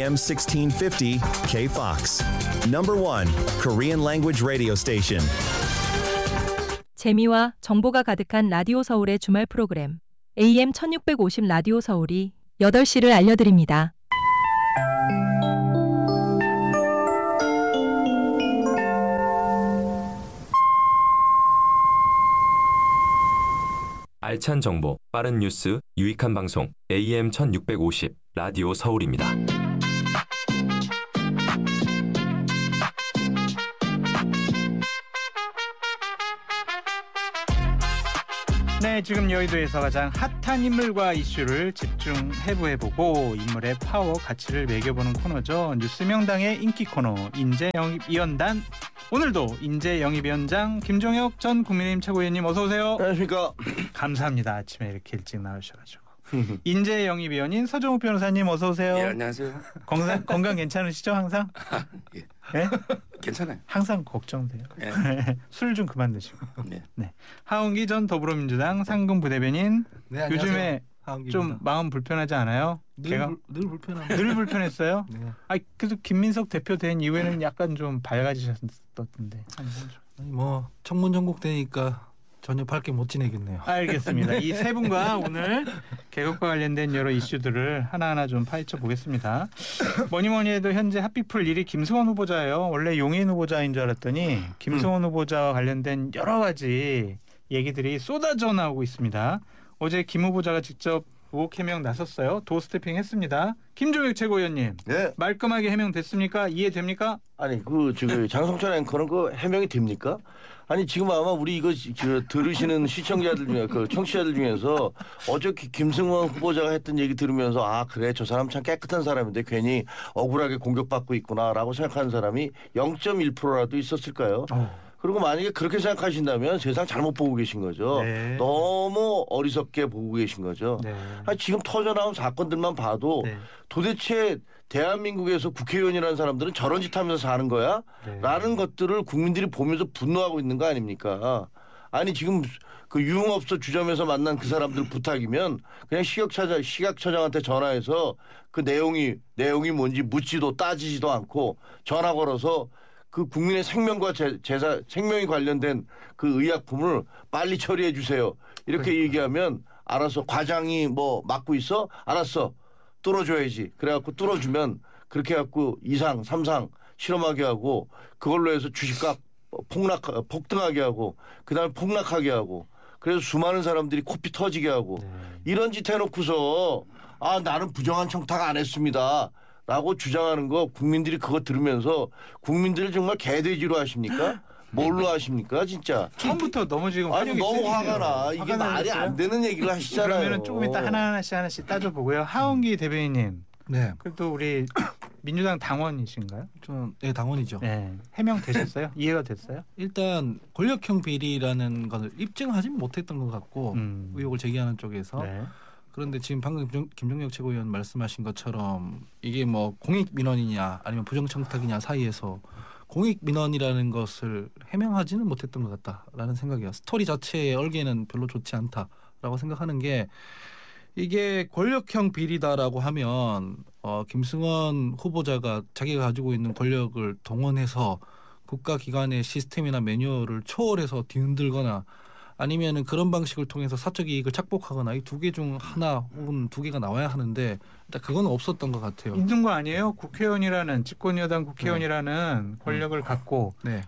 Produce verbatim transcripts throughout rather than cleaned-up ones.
에이엠 sixteen fifty K-Fox. Number one Korean language radio station. 재미와 정보가 가득한 라디오 서울의 주말 프로그램 에이엠 천육백오십 라디오 서울이 여덟 시를 알려드립니다. 알찬 정보, 빠른 뉴스, 유익한 방송 에이엠 천육백오십 라디오 서울입니다. 네, 지금 여의도에서 가장 핫한 인물과 이슈를 집중 해부해보고 인물의 파워, 가치를 매겨보는 코너죠. 뉴스명당의 인기 코너 인재영입위원단. 오늘도 인재영입위원장 김종혁 전 국민의힘 최고위원님 어서 오세요. 안녕하십니까. 감사합니다. 아침에 이렇게 일찍 나오셔가지고. 인재영입위원인 서정욱 변호사님 어서 오세요. 예, 안녕하세요. 건강, 건강 괜찮으시죠 항상? 예. 네? 괜찮아요. 항상 걱정돼요. 예. 술 좀 그만 드시고. 네. 네. 하은기 전 더불어민주당 상근 부대변인. 네, 안녕하세요. 요즘에 하은기입니다. 좀 마음 불편하지 않아요? 늘, 걔가 불, 늘 불편합니다. 늘 불편했어요? 네. 아, 그래도 김민석 대표 된 이후에는 약간 좀 밝아지셨던데. 아니 뭐 청문 전국되니까 전혀 밝게 못 지내겠네요. 알겠습니다. 이 세 분과 오늘 개국과 관련된 여러 이슈들을 하나하나 좀 파헤쳐 보겠습니다. 뭐니 뭐니 해도 현재 핫비풀 일 위 김승원 후보자예요. 원래 용인 후보자인 줄 알았더니 김승원 음. 후보자와 관련된 여러 가지 얘기들이 쏟아져 나오고 있습니다. 어제 김 후보자가 직접 의혹 해명 나섰어요. 도스태핑 했습니다. 김종혁 최고위원님. 네. 말끔하게 해명됐습니까? 이해됩니까? 아니 그 지금 장성철 앵커는 그 해명이 됩니까? 아니 지금 아마 우리 이거 저, 들으시는 시청자들 중에 그 청취자들 중에서 어저께 김승원 후보자가 했던 얘기 들으면서 아 그래 저 사람 참 깨끗한 사람인데 괜히 억울하게 공격받고 있구나라고 생각하는 사람이 영 점 일 퍼센트라도 있었을까요? 어. 그리고 만약에 그렇게 생각하신다면 세상 잘못 보고 계신 거죠. 네. 너무 어리석게 보고 계신 거죠. 네. 아니, 지금 터져나온 사건들만 봐도 네. 도대체 대한민국에서 국회의원이라는 사람들은 저런 짓 하면서 사는 거야? 네. 라는 것들을 국민들이 보면서 분노하고 있는 거 아닙니까? 아니 지금 그 유흥업소 주점에서 만난 그 사람들 부탁이면 그냥 시각처장, 시각처장한테 전화해서 그 내용이 내용이 뭔지 묻지도 따지지도 않고 전화 걸어서 그 국민의 생명과 제, 제사, 생명이 관련된 그 의약품을 빨리 처리해 주세요. 이렇게 그러니까. 얘기하면 알아서 과장이 뭐 맡고 있어? 알았어. 뚫어줘야지. 그래갖고 뚫어주면 그렇게 해갖고 이상, 삼상 실험하게 하고 그걸로 해서 주식값 폭락, 폭등하게 하고 그다음에 폭락하게 하고 그래서 수많은 사람들이 코피 터지게 하고 네. 이런 짓 해놓고서 아 나는 부정한 청탁 안 했습니다. 라고 주장하는 거 국민들이 그거 들으면서 국민들을 정말 개돼지로 하십니까? 뭘로 하십니까 진짜? 처음부터 너무 지금 아니 너무 화가 나. 이게 말이 안 되는 얘기를 하시잖아요. 그러면 조금 이따 하나하나씩 하나씩 따져보고요. 하은기 대변인님. 네. 그래도 우리 민주당 당원이신가요? 저는 네, 당원이죠. 네. 해명 되셨어요? 이해가 됐어요? 일단 권력형 비리라는 것을 입증하지 못했던 것 같고 음. 의혹을 제기하는 쪽에서 네. 그런데 지금 방금 김종, 김종혁 최고위원 말씀하신 것처럼 이게 뭐 공익 민원이냐 아니면 부정청탁이냐 사이에서 공익 민원이라는 것을 해명하지는 못했던 것 같다라는 생각이에요. 스토리 자체의 얼개는 별로 좋지 않다라고 생각하는 게 이게 권력형 비리다라고 하면 어, 김승원 후보자가 자기가 가지고 있는 권력을 동원해서 국가기관의 시스템이나 매뉴얼을 초월해서 뒤흔들거나 아니면은 그런 방식을 통해서 사적 이익을 착복하거나 이 두 개 중 하나 혹은 두 개가 나와야 하는데 일단 그건 없었던 것 같아요. 있는 거 아니에요? 국회의원이라는 집권여당 국회의원이라는 네. 권력을 갖고 네.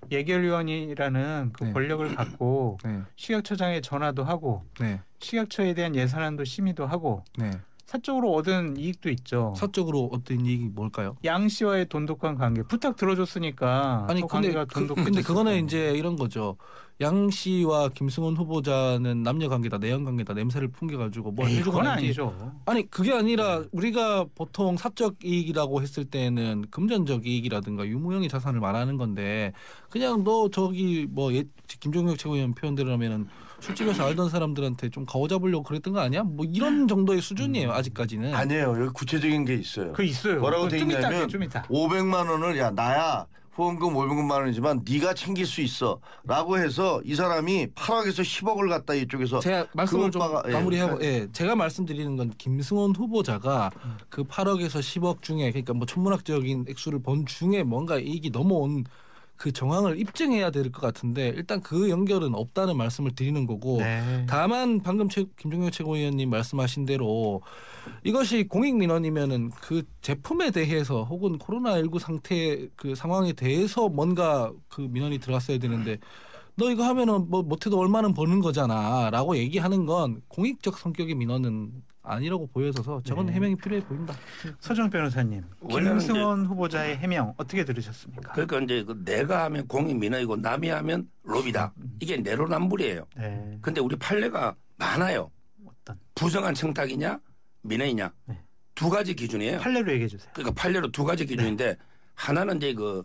예결위원이라는 그 네. 권력을 갖고 네. 식약처장에 전화도 하고 네. 식약처에 대한 예산안도 심의도 하고 네. 사적으로 얻은 이익도 있죠. 사적으로 얻은 이익이 뭘까요? 양 씨와의 돈독한 관계. 부탁 들어줬으니까. 아니 근데 그, 근데 그거는 이제 이런 거죠. 양 씨와 김승원 후보자는 남녀 관계다, 내연 관계다, 냄새를 풍겨가지고 뭘 해주건 아니죠. 아니 그게 아니라 우리가 보통 사적 이익이라고 했을 때는 금전적 이익이라든가 유무형의 자산을 말하는 건데 그냥 너 저기 뭐 예, 김종혁 최고위원 표현대로라면은 술집에서 알던 사람들한테 좀 가오잡으려고 그랬던 거 아니야? 뭐 이런 정도의 수준이에요. 아직까지는. 아니에요. 여기 구체적인 게 있어요. 그 있어요. 뭐라고 돼 있냐면 좀 있다. 오백만 원을 야 나야 후원금 오백만 원이지만 네가 챙길 수 있어라고 해서 이 사람이 팔억에서 십억을 갖다 이쪽에서 제가 말씀을 좀 오빠가, 마무리하고 예. 예, 제가 말씀드리는 건 김승원 후보자가 음. 그 팔억에서 십억 중에 그러니까 뭐 천문학적인 액수를 번 중에 뭔가 이익이 넘어온 그 정황을 입증해야 될 것 같은데 일단 그 연결은 없다는 말씀을 드리는 거고 네. 다만 방금 최, 김종혁 최고위원님 말씀하신 대로 이것이 공익민원이면은 그 제품에 대해서 혹은 코로나십구 상태 그 상황에 대해서 뭔가 그 민원이 들어갔어야 되는데 너 이거 하면은 뭐 못해도 얼마는 버는 거잖아라고 얘기하는 건 공익적 성격의 민원은 아니라고 보여져서 저건 네. 해명이 필요해 보입니다. 서정욱 변호사님, 김승원 후보자의 해명 어떻게 들으셨습니까? 그러니까 이제 그 내가 하면 공익민원이고 남이 하면 로비다. 이게 내로남불이에요. 네. 근데 우리 판례가 많아요. 어떤? 부정한 청탁이냐 민원이냐 네. 두 가지 기준이에요. 판례로 얘기해 주세요. 그러니까 판례로 두 가지 기준인데 네. 하나는 이제 그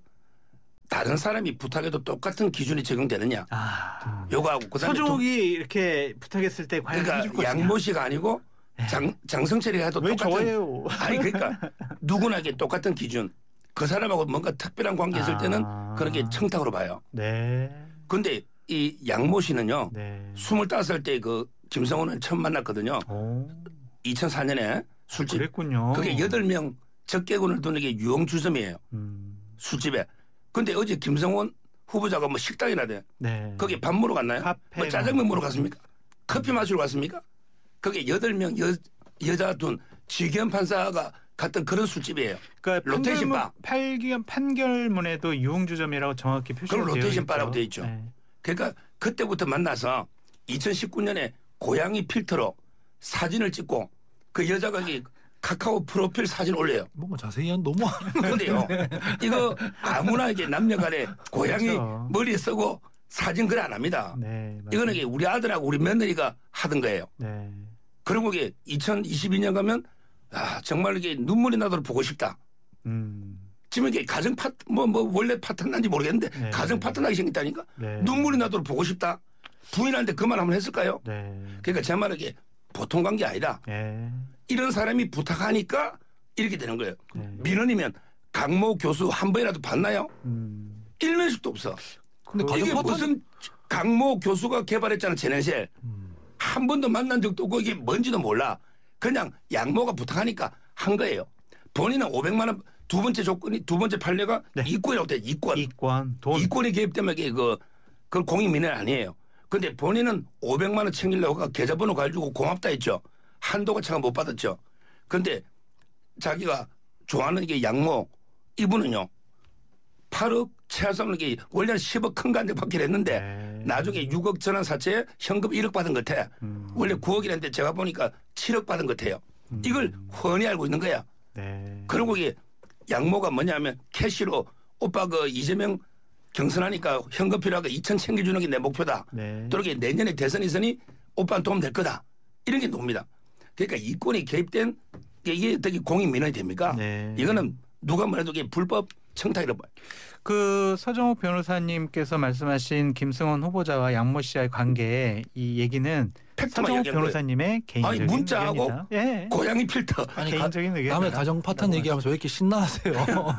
다른 사람이 부탁해도 똑같은 기준이 적용되느냐. 아, 요거하고 그다음에 서정욱이 이렇게 부탁했을 때 과연 그러니까 해줄 것이냐. 양모씨가 아니고 장, 장성철이가 해도 왜 똑같은. 저예요? 아니 그러니까 누구나 이게 똑같은 기준. 그 사람하고 뭔가 특별한 관계 있을 때는 아. 그런 게 청탁으로 봐요. 네. 근데 이 양모씨는요. 네. 스물다섯 살 때 그 김성훈을 처음 만났거든요. 오. 이천사 년에 술집. 그랬군요. 그게 여덟 명 적개군을 두는 게 유흥주점이에요. 음. 술집에. 근데 어제 김성훈 후보자가 뭐 식당이나 돼. 네. 거기 밥 먹으러 갔나요? 카페 뭐 짜장면 먹으러 갔습니까? 커피 마시러 갔습니까? 거기 여덟 명 여, 여자 둔 지기현 판사가 갔던 그런 술집이에요. 그러니까 로테이션 바. 판결문, 판결문에도 유흥주점이라고 정확히 표시되어 있죠. 그럼 로테이션 바라고 되어 있죠. 네. 그러니까 그때부터 만나서 이천십구 년에 고양이 필터로 사진을 찍고 그 여자가 카카오 프로필 사진 올려요. 뭔가 자세히 한 너무 그런데요. 이거 아무나 이게 남녀간에 고양이 그렇죠. 머리에 쓰고 사진 그래 안 합니다. 네, 이거는 우리 아들하고 우리 며느리가 하던 거예요. 네. 그리고 이게 이천이십이 년 가면 아 정말 이게 눈물이 나도록 보고 싶다. 음. 지금 이게 가정 파 뭐 뭐 원래 파트너인지 모르겠는데 네. 가정 파트너가 생겼다니까. 네. 눈물이 나도록 보고 싶다. 부인한테 그 말 한번 했을까요? 네. 그러니까 제 말은 이게 보통 관계 아니다. 네. 이런 사람이 부탁하니까 이렇게 되는 거예요. 네. 민원이면 강모 교수 한 번이라도 봤나요? 음. 일면식도 없어. 근데 이게 무슨 강모 교수가 개발했잖아 제네셀. 음. 한 번도 만난 적도 없고 이게 뭔지도 몰라. 그냥 양모가 부탁하니까 한 거예요. 본인은 오백만 원 두 번째 조건이 두 번째 판례가 네. 이권이라고 돼. 이권. 이권. 돈. 이권이 개입되면 이게 그 그건 공익민원 아니에요. 근데 본인은 오백만 원 챙기려고 계좌번호 가지고 고맙다 했죠. 한도가 차가 못 받았죠. 근데 자기가 좋아하는 이게 양모 이분은요. 팔억 최하수는 게 원래는 십억 큰 간데 받기로 했는데 네. 나중에 육억 전환 사채에 현금 일억 받은 것 같아. 음. 원래 구억이랬는데 제가 보니까 칠억 받은 것 같아요. 음. 이걸 훤히 알고 있는 거야. 네. 그리고 이게 양모가 뭐냐면 캐시로 오빠 그 이재명 경선하니까 현금 필요하고 이천 챙겨주는 게 내 목표다. 네. 또 이렇게 내년에 대선 있으니 오빠는 도움 될 거다. 이런 게 놉니다. 그러니까 이권이 개입된 이게 되게 공익민원이 됩니까? 네. 이거는 누가 뭐래도 이게 불법 청탁이라고 봐요. 그 서정욱 변호사님께서 말씀하신 김승원 후보자와 양모 씨와의 관계 이 얘기는 서정욱 변호사님의 개인적인 아니, 문자하고 예. 고양이 필터. 아니, 개인적인 의견. 남의 가정 파탄 얘기하면서 왜 이렇게 신나하세요?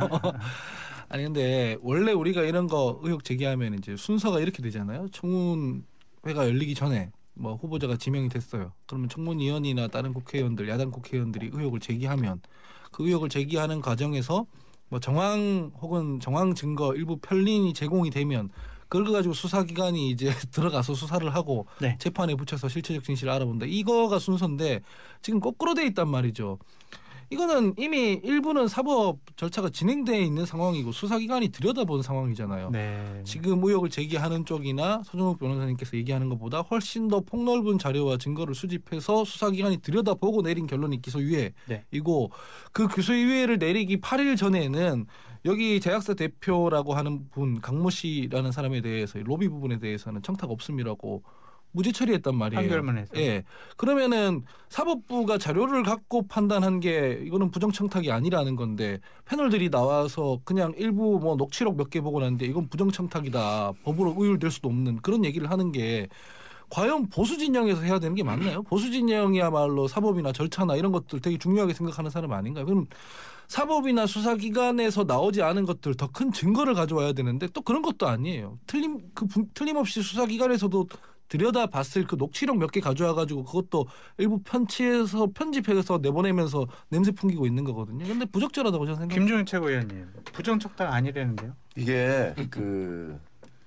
아니 근데 원래 우리가 이런 거 의혹 제기하면 이제 순서가 이렇게 되잖아요. 청문회가 열리기 전에 뭐 후보자가 지명이 됐어요. 그러면 청문위원이나 다른 국회의원들, 야당 국회의원들이 의혹을 제기하면 그 의혹을 제기하는 과정에서 뭐 정황 혹은 정황 증거 일부 편린이 제공이 되면 그걸 가지고 수사기관이 이제 들어가서 수사를 하고 네. 재판에 붙여서 실체적 진실을 알아본다. 이거가 순서인데 지금 거꾸로 돼 있단 말이죠. 이거는 이미 일부는 사법 절차가 진행되어 있는 상황이고 수사기관이 들여다본 상황이잖아요. 네. 지금 의혹을 제기하는 쪽이나 서정욱 변호사님께서 얘기하는 것보다 훨씬 더 폭넓은 자료와 증거를 수집해서 수사기관이 들여다보고 내린 결론이 기소유예이고 네. 그 기소유예를 내리기 팔 일 전에는 여기 제약사 대표라고 하는 분 강모 씨라는 사람에 대해서 로비 부분에 대해서는 청탁 없음이라고 무죄 처리했단 말이에요. 판결문에서. 예. 그러면은 사법부가 자료를 갖고 판단한 게 이거는 부정청탁이 아니라는 건데 패널들이 나와서 그냥 일부 뭐 녹취록 몇 개 보고 났는데 이건 부정청탁이다. 법으로 의율될 수도 없는 그런 얘기를 하는 게 과연 보수 진영에서 해야 되는 게 맞나요? 보수 진영이야말로 사법이나 절차나 이런 것들 되게 중요하게 생각하는 사람 아닌가요? 그럼 사법이나 수사기관에서 나오지 않은 것들 더 큰 증거를 가져와야 되는데 또 그런 것도 아니에요. 틀림 그 틀림없이 수사기관에서도 들여다봤을 그 녹취록 몇 개 가져와가지고 그것도 일부 편취해서 편집해서 내보내면서 냄새 풍기고 있는 거거든요. 근데 부적절하다고 저는 생각합니다. 김종인 최고위원님 부정척당 아니라는데요? 이게 그,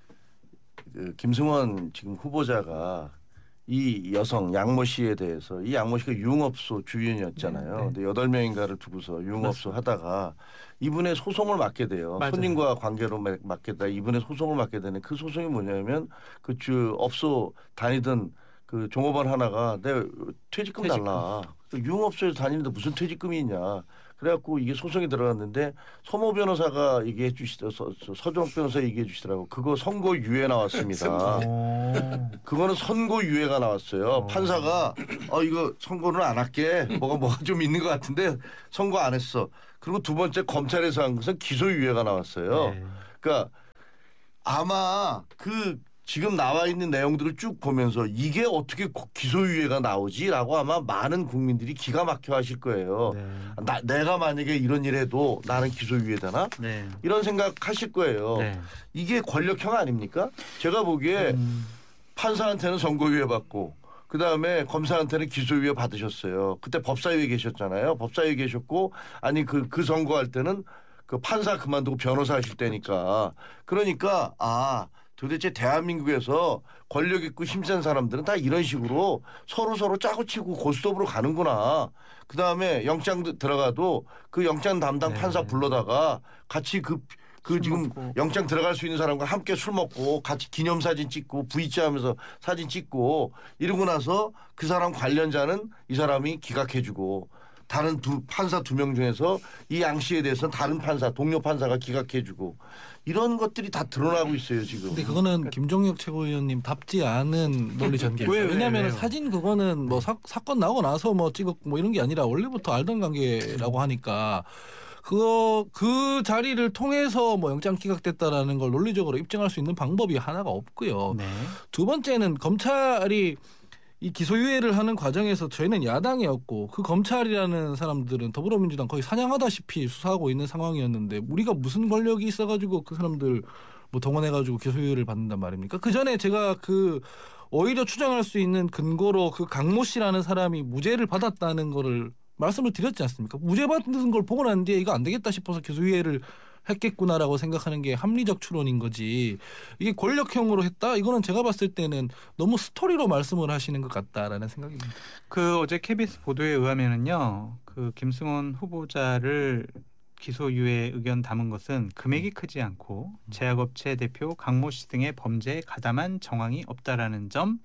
그 김승원 지금 후보자가 이 여성 양모 씨에 대해서 이 양모 씨가 유흥업소 주인이었잖아요. 네, 네. 근데 여덟 명인가를 두고서 유흥업소 하다가 이분의 소송을 맡게 돼요. 맞아요. 손님과 관계로 맡게 되다 이분의 소송을 맡게 되는 그 소송이 뭐냐면 그 주 업소 다니던 그 종업원 하나가 내 퇴직금, 퇴직금. 달라. 유흥업소에서 다니는데 무슨 퇴직금이 있냐. 그래갖고 이게 소송이 들어갔는데 서모 변호사가 얘기해 주시더 서정욱 변호사 얘기해 주시더라고. 그거 선고유예 나왔습니다. 그거는 선고유예가 나왔어요. 판사가 어 이거 선고는 안 할게. 뭐가 뭐가 좀 있는 것 같은데 선고 안 했어. 그리고 두 번째 검찰에서 한 것은 기소유예가 나왔어요. 네. 그러니까 아마 그 지금 나와 있는 내용들을 쭉 보면서 이게 어떻게 기소유예가 나오지라고 아마 많은 국민들이 기가 막혀 하실 거예요. 네. 나, 내가 만약에 이런 일 해도 나는 기소유예 되나? 네. 이런 생각 하실 거예요. 네. 이게 권력형 아닙니까? 제가 보기에 음. 판사한테는 선고유예 받고 그다음에 검사한테는 기소유예 받으셨어요. 그때 법사위에 계셨잖아요. 법사위에 계셨고 아니 그, 그 선고할 때는 그 판사 그만두고 변호사 하실 때니까 그러니까 아 도대체 대한민국에서 권력 있고 힘센 사람들은 다 이런 식으로 서로 서로 짜고 치고 고스톱으로 가는구나. 그다음에 영장 들어가도 그 영장 담당 네. 판사 불러다가 같이 그, 그 지금 먹고. 영장 들어갈 수 있는 사람과 함께 술 먹고 같이 기념사진 찍고 브이씨 하면서 사진 찍고 이러고 나서 그 사람 관련자는 이 사람이 기각해주고 다른 두 판사 두 명 중에서 이 양 씨에 대해서는 다른 판사 동료 판사가 기각해주고 이런 것들이 다 드러나고 있어요 지금. 근데 그거는 김종혁 최고위원님 답지 않은 논리 전개예요. 왜, 왜냐하면 왜, 사진 그거는 뭐 사, 사건 나고 나서 뭐 찍었고 뭐 이런 게 아니라 원래부터 알던 관계라고 하니까 그거 그 자리를 통해서 뭐 영장 기각됐다라는 걸 논리적으로 입증할 수 있는 방법이 하나가 없고요. 네. 두 번째는 검찰이 이 기소유예를 하는 과정에서 저희는 야당이었고 그 검찰이라는 사람들은 더불어민주당 거의 사냥하다시피 수사하고 있는 상황이었는데 우리가 무슨 권력이 있어가지고 그 사람들 뭐 동원해가지고 기소유예를 받는단 말입니까? 그 전에 제가 그 오히려 추정할 수 있는 근거로 그 강모 씨라는 사람이 무죄를 받았다는 거를 말씀을 드렸지 않습니까? 무죄 받는 걸 보고 난 뒤에 이거 안 되겠다 싶어서 기소유예를 했겠구나라고 생각하는 게 합리적 추론인 거지. 이게 권력형으로 했다? 이거는 제가 봤을 때는 너무 스토리로 말씀을 하시는 것 같다라는 생각입니다. 그 어제 케이비에스 보도에 의하면은요, 그 김승원 후보자를 기소유예 의견 담은 것은 금액이 크지 않고 제약업체 대표 강모 씨 등의 범죄에 가담한 정황이 없다라는 점,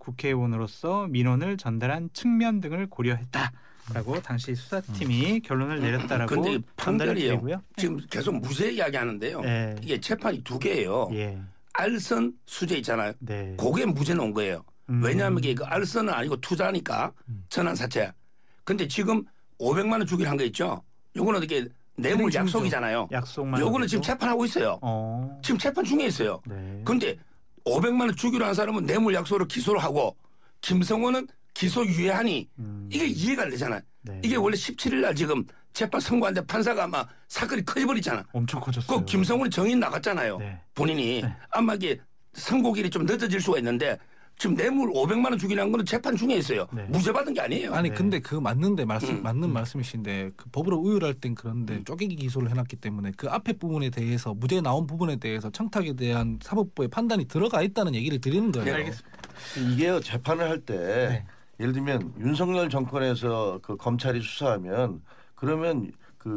국회의원으로서 민원을 전달한 측면 등을 고려했다. 라고 당시 수사팀이 음. 결론을 내렸다라고. 근데 판결이요. 지금 계속 무죄 이야기하는데요. 네. 이게 재판이 두 개예요. 예. 알선 수재 있잖아요. 네. 그게 무죄 나온 거예요. 음. 왜냐하면 이게 그 알선은 아니고 투자니까 음. 전환사채. 근데 지금 오백만 원 주기로 한 거 있죠. 요거는 어떻게 뇌물 약속이잖아요. 약속만. 요거는 지금 재판하고 있어요. 어. 지금 재판 중에 있어요. 네. 근데 오백만 원 주기로 한 사람은 뇌물 약속으로 기소를 하고 김성원은 기소 유예하니 음. 이게 이해가 안 되잖아요. 네. 이게 원래 십칠 일 날 지금 재판 선고하는데 판사가 아마 사건이 커져버리잖아. 엄청 커졌어요. 그 김성훈이 정인 나갔잖아요. 네. 본인이. 네. 아마 이게 선고일이 좀 늦어질 수가 있는데 지금 뇌물 오백만 원 주기로 한 거는 재판 중에 있어요. 네. 무죄 받은 게 아니에요. 아니 네. 근데 그 맞는데 말씀 음. 맞는 음. 말씀이신데 그 법으로 의율할 땐 그런데 음. 쪼개기 기소를 해놨기 때문에 그 앞에 부분에 대해서 무죄 나온 부분에 대해서 청탁에 대한 사법부의 판단이 들어가 있다는 얘기를 드리는 거예요. 네, 알겠습니다. 이게요 재판을 할 때 네. 예를 들면 윤석열 정권에서 그 검찰이 수사하면 그러면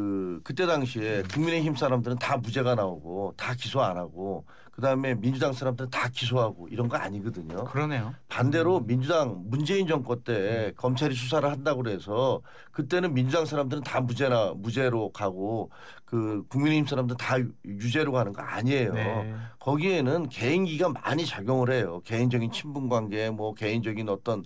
그 그때 당시에 국민의힘 사람들은 다 무죄가 나오고 다 기소 안 하고 그다음에 민주당 사람들은 다 기소하고 이런 거 아니거든요. 그러네요. 반대로 민주당 문재인 정권 때 검찰이 수사를 한다고 그래서 그때는 민주당 사람들은 다 무죄나 무죄로 가고 그 국민의힘 사람들은 다 유죄로 가는 거 아니에요. 네. 거기에는 개인기가 많이 작용을 해요. 개인적인 친분 관계, 뭐 개인적인 어떤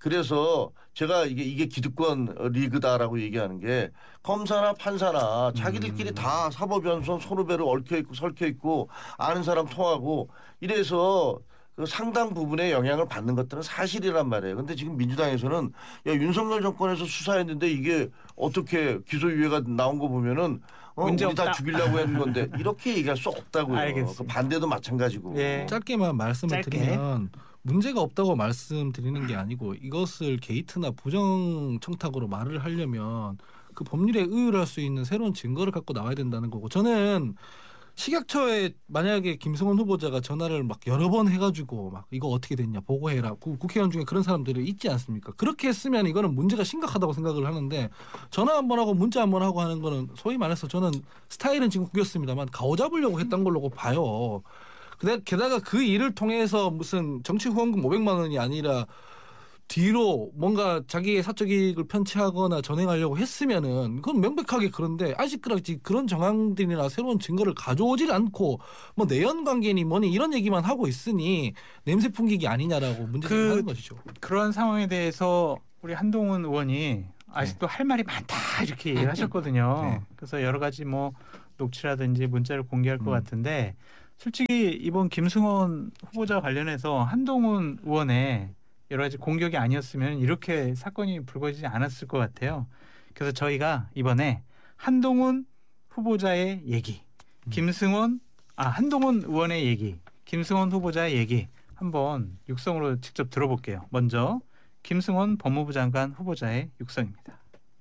그래서 제가 이게 이게 기득권 리그다라고 얘기하는 게 검사나 판사나 자기들끼리 음. 다 사법연수원 손후배로 얽혀 있고 설켜 있고 아는 사람 통하고 이래서 그 상당 부분의 영향을 받는 것들은 사실이란 말이에요. 근데 지금 민주당에서는 야 윤석열 정권에서 수사했는데 이게 어떻게 기소유예가 나온 거 보면은 어, 우리 없다. 다 죽이려고 했는 건데 이렇게 얘기할 수 없다고요. 알겠습니다. 그 반대도 마찬가지고. 예. 짧게만 말씀을 짧게. 드리면 문제가 없다고 말씀드리는 게 아니고 이것을 게이트나 부정 청탁으로 말을 하려면 그 법률에 의율할 수 있는 새로운 증거를 갖고 나와야 된다는 거고 저는 식약처에 만약에 김승원 후보자가 전화를 막 여러 번 해가지고 막 이거 어떻게 됐냐 보고해라. 국회의원 중에 그런 사람들이 있지 않습니까? 그렇게 했으면 이거는 문제가 심각하다고 생각을 하는데 전화 한 번 하고 문자 한 번 하고 하는 거는 소위 말해서 저는 스타일은 지금 구겼습니다만 가오 잡으려고 했던 걸로 봐요. 게다가 그 일을 통해서 무슨 정치 후원금 오백만 원이 아니라 뒤로 뭔가 자기의 사적 이익을 편취하거나 전행하려고 했으면은 그건 명백하게 그런데 아직까지 그런 정황들이나 새로운 증거를 가져오질 않고 뭐 내연 관계니 뭐니 이런 얘기만 하고 있으니 냄새 풍기기 아니냐라고 문제를 하는 것이죠. 그런 상황에 대해서 우리 한동훈 의원이 아직도 네. 할 말이 많다 이렇게 얘기를 하셨거든요. 네. 그래서 여러 가지 뭐 녹취라든지 문자를 공개할 음. 것 같은데 솔직히 이번 김승원 후보자 관련해서 한동훈 의원의 여러 가지 공격이 아니었으면 이렇게 사건이 불거지지 않았을 것 같아요. 그래서 저희가 이번에 한동훈 후보자의 얘기, 김승원 아 한동훈 의원의 얘기, 김승원 후보자의 얘기 한번 육성으로 직접 들어볼게요. 먼저 김승원 법무부 장관 후보자의 육성입니다.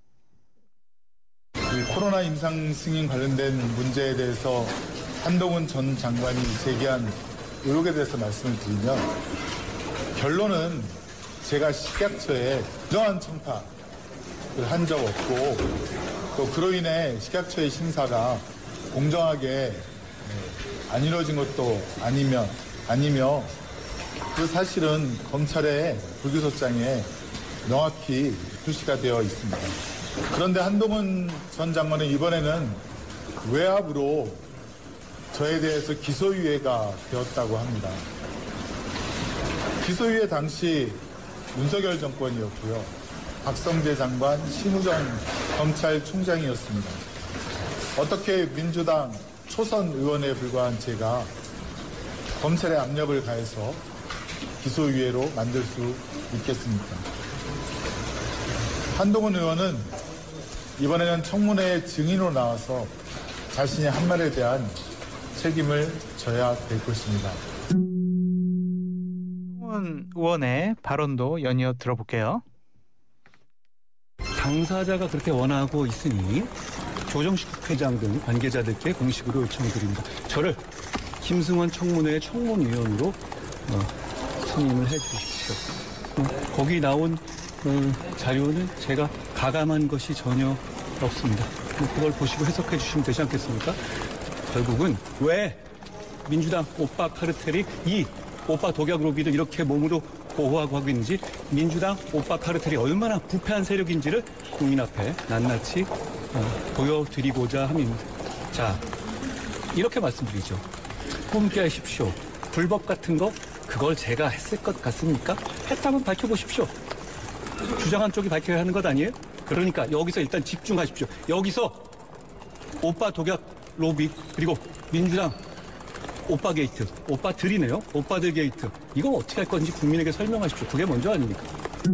이 코로나 임상 승인 관련된 문제에 대해서 한동훈 전 장관이 제기한 의혹에 대해서 말씀을 드리면 결론은 제가 식약처에 부정한 청탁을 한 적 없고 또 그로 인해 식약처의 심사가 공정하게 안 이루어진 것도 아니며 아니며 그 사실은 검찰의 불기소장에 명확히 표시가 되어 있습니다. 그런데 한동훈 전 장관은 이번에는 외압으로 저에 대해서 기소유예가 되었다고 합니다. 기소유예 당시 윤석열 정권이었고요. 박성재 장관, 심우정 검찰총장이었습니다. 어떻게 민주당 초선 의원에 불과한 제가 검찰의 압력을 가해서 기소유예로 만들 수 있겠습니까? 한동훈 의원은 이번에는 청문회에 증인으로 나와서 자신의 한 말에 대한 책임을 져야 될 것입니다. 한동훈 의원의 발언도 연이어 들어볼게요. 당사자가 그렇게 원하고 있으니 조정식 회장 등 관계자들께 공식으로 요청드립니다. 저를 김승원 청문회 청문위원으로 어, 선임을 해주십시오. 어, 거기 나온 어, 자료는 제가 가감한 것이 전혀 없습니다. 그걸 보시고 해석해 주시면 되지 않겠습니까? 결국은 왜 민주당 오빠 카르텔이 이 오빠 독약 로비를 이렇게 몸으로 보호하고 하고 있는지 민주당 오빠 카르텔이 얼마나 부패한 세력인지를 국민 앞에 낱낱이 어, 보여드리고자 함입니다. 자, 이렇게 말씀드리죠. 함께 하십시오. 불법 같은 거 그걸 제가 했을 것 같습니까? 했다면 밝혀보십시오. 주장한 쪽이 밝혀야 하는 것 아니에요? 그러니까 여기서 일단 집중하십시오. 여기서 오빠 독약 로비 그리고 민주당 오빠 게이트, 오빠들이네요. 오빠들 게이트. 이건 어떻게 할 건지 국민에게 설명하십시오. 그게 먼저 아닙니까?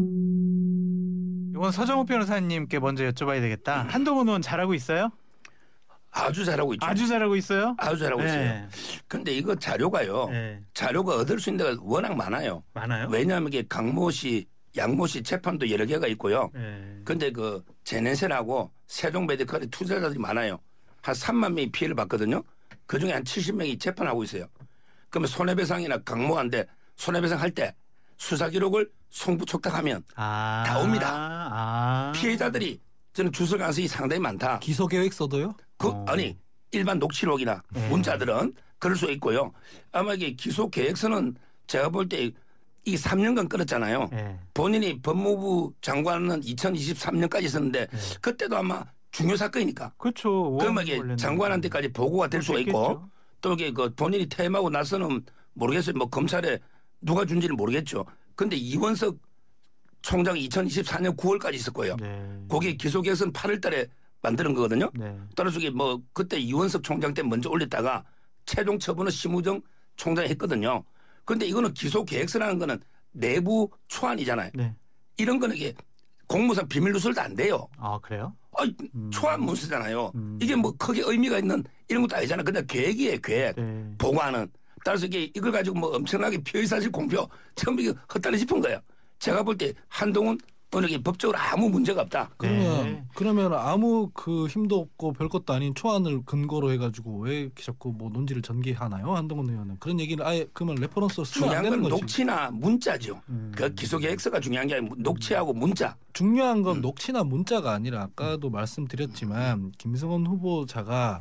이건 서정욱 변호사님께 먼저 여쭤봐야 되겠다. 한동훈 의원 잘하고 있어요? 아주 잘하고 있죠. 아주 잘하고 있어요? 아주 잘하고 네. 있어요. 근데 이거 자료가요. 네. 자료가 얻을 수 있는 데가 워낙 많아요. 많아요? 왜냐하면 이게 강모 씨, 양모 씨 재판도 여러 개가 있고요. 네. 근데 그 제네셀하고 세종 메디컬의 투자자들이 많아요. 한 삼만 명이 피해를 봤거든요. 그중에 한 칠십 명이 재판하고 있어요. 그러면 손해배상이나 강모한테 손해배상 할 때 수사 기록을 송부 촉탁하면 아~ 다 옵니다. 아~ 피해자들이 저는 주술 가능성이 상당히 많다. 기소 계획서도요? 그 어. 아니 일반 녹취록이나 네. 문자들은 그럴 수 있고요. 아마 이게 기소 계획서는 제가 볼 때 이 삼 년간 끌었잖아요. 네. 본인이 법무부 장관은 이천이십삼 년까지 있었는데 네. 그때도 아마 중요 사건이니까. 그렇죠. 그러면 이게 장관한테까지 보고가 될 수가 있고 또 이게 그 본인이 퇴임하고 나서는 모르겠어요. 뭐 검찰에 누가 준지는 모르겠죠. 근데 이원석 총장이 이천이십사 년 구월까지 있을 거예요. 네. 거기 기소 계획서는 팔월 달에 만드는 거거든요. 네. 따라서 이게 뭐 그때 이원석 총장 때 먼저 올렸다가 최종 처분은 심우정 총장이 했거든요. 그런데 이거는 기소 계획서라는 거는 내부 초안이잖아요. 네. 이런 거는 이게 공무상 비밀 누설도 안 돼요. 아 그래요? 아, 음. 초안 문서잖아요. 음. 이게 뭐 크게 의미가 있는 이런 것도 아니잖아요. 그냥 계획이에요, 계획. 네. 보고하는. 따라서 이게 이걸 가지고 뭐 엄청나게 피의사실 공표 처음 이거 헛다리 짚은 거예요. 제가 볼 때 한동훈 의원에게 법적으로 아무 문제가 없다. 그러면 네. 그러면 아무 그 힘도 없고 별것도 아닌 초안을 근거로 해가지고 왜 이렇게 자꾸 뭐 논지를 전개하나요? 한동훈 의원은 그런 얘기를 아예 그러면 레퍼런스로 쓰면 안 되는 거지. 중요한 건 거지. 녹취나 문자죠. 음. 그 기소계획서가 중요한 게 아니라 녹취하고 문자. 중요한 건 음. 녹취나 문자가 아니라 아까도 음. 말씀드렸지만 김승원 후보자가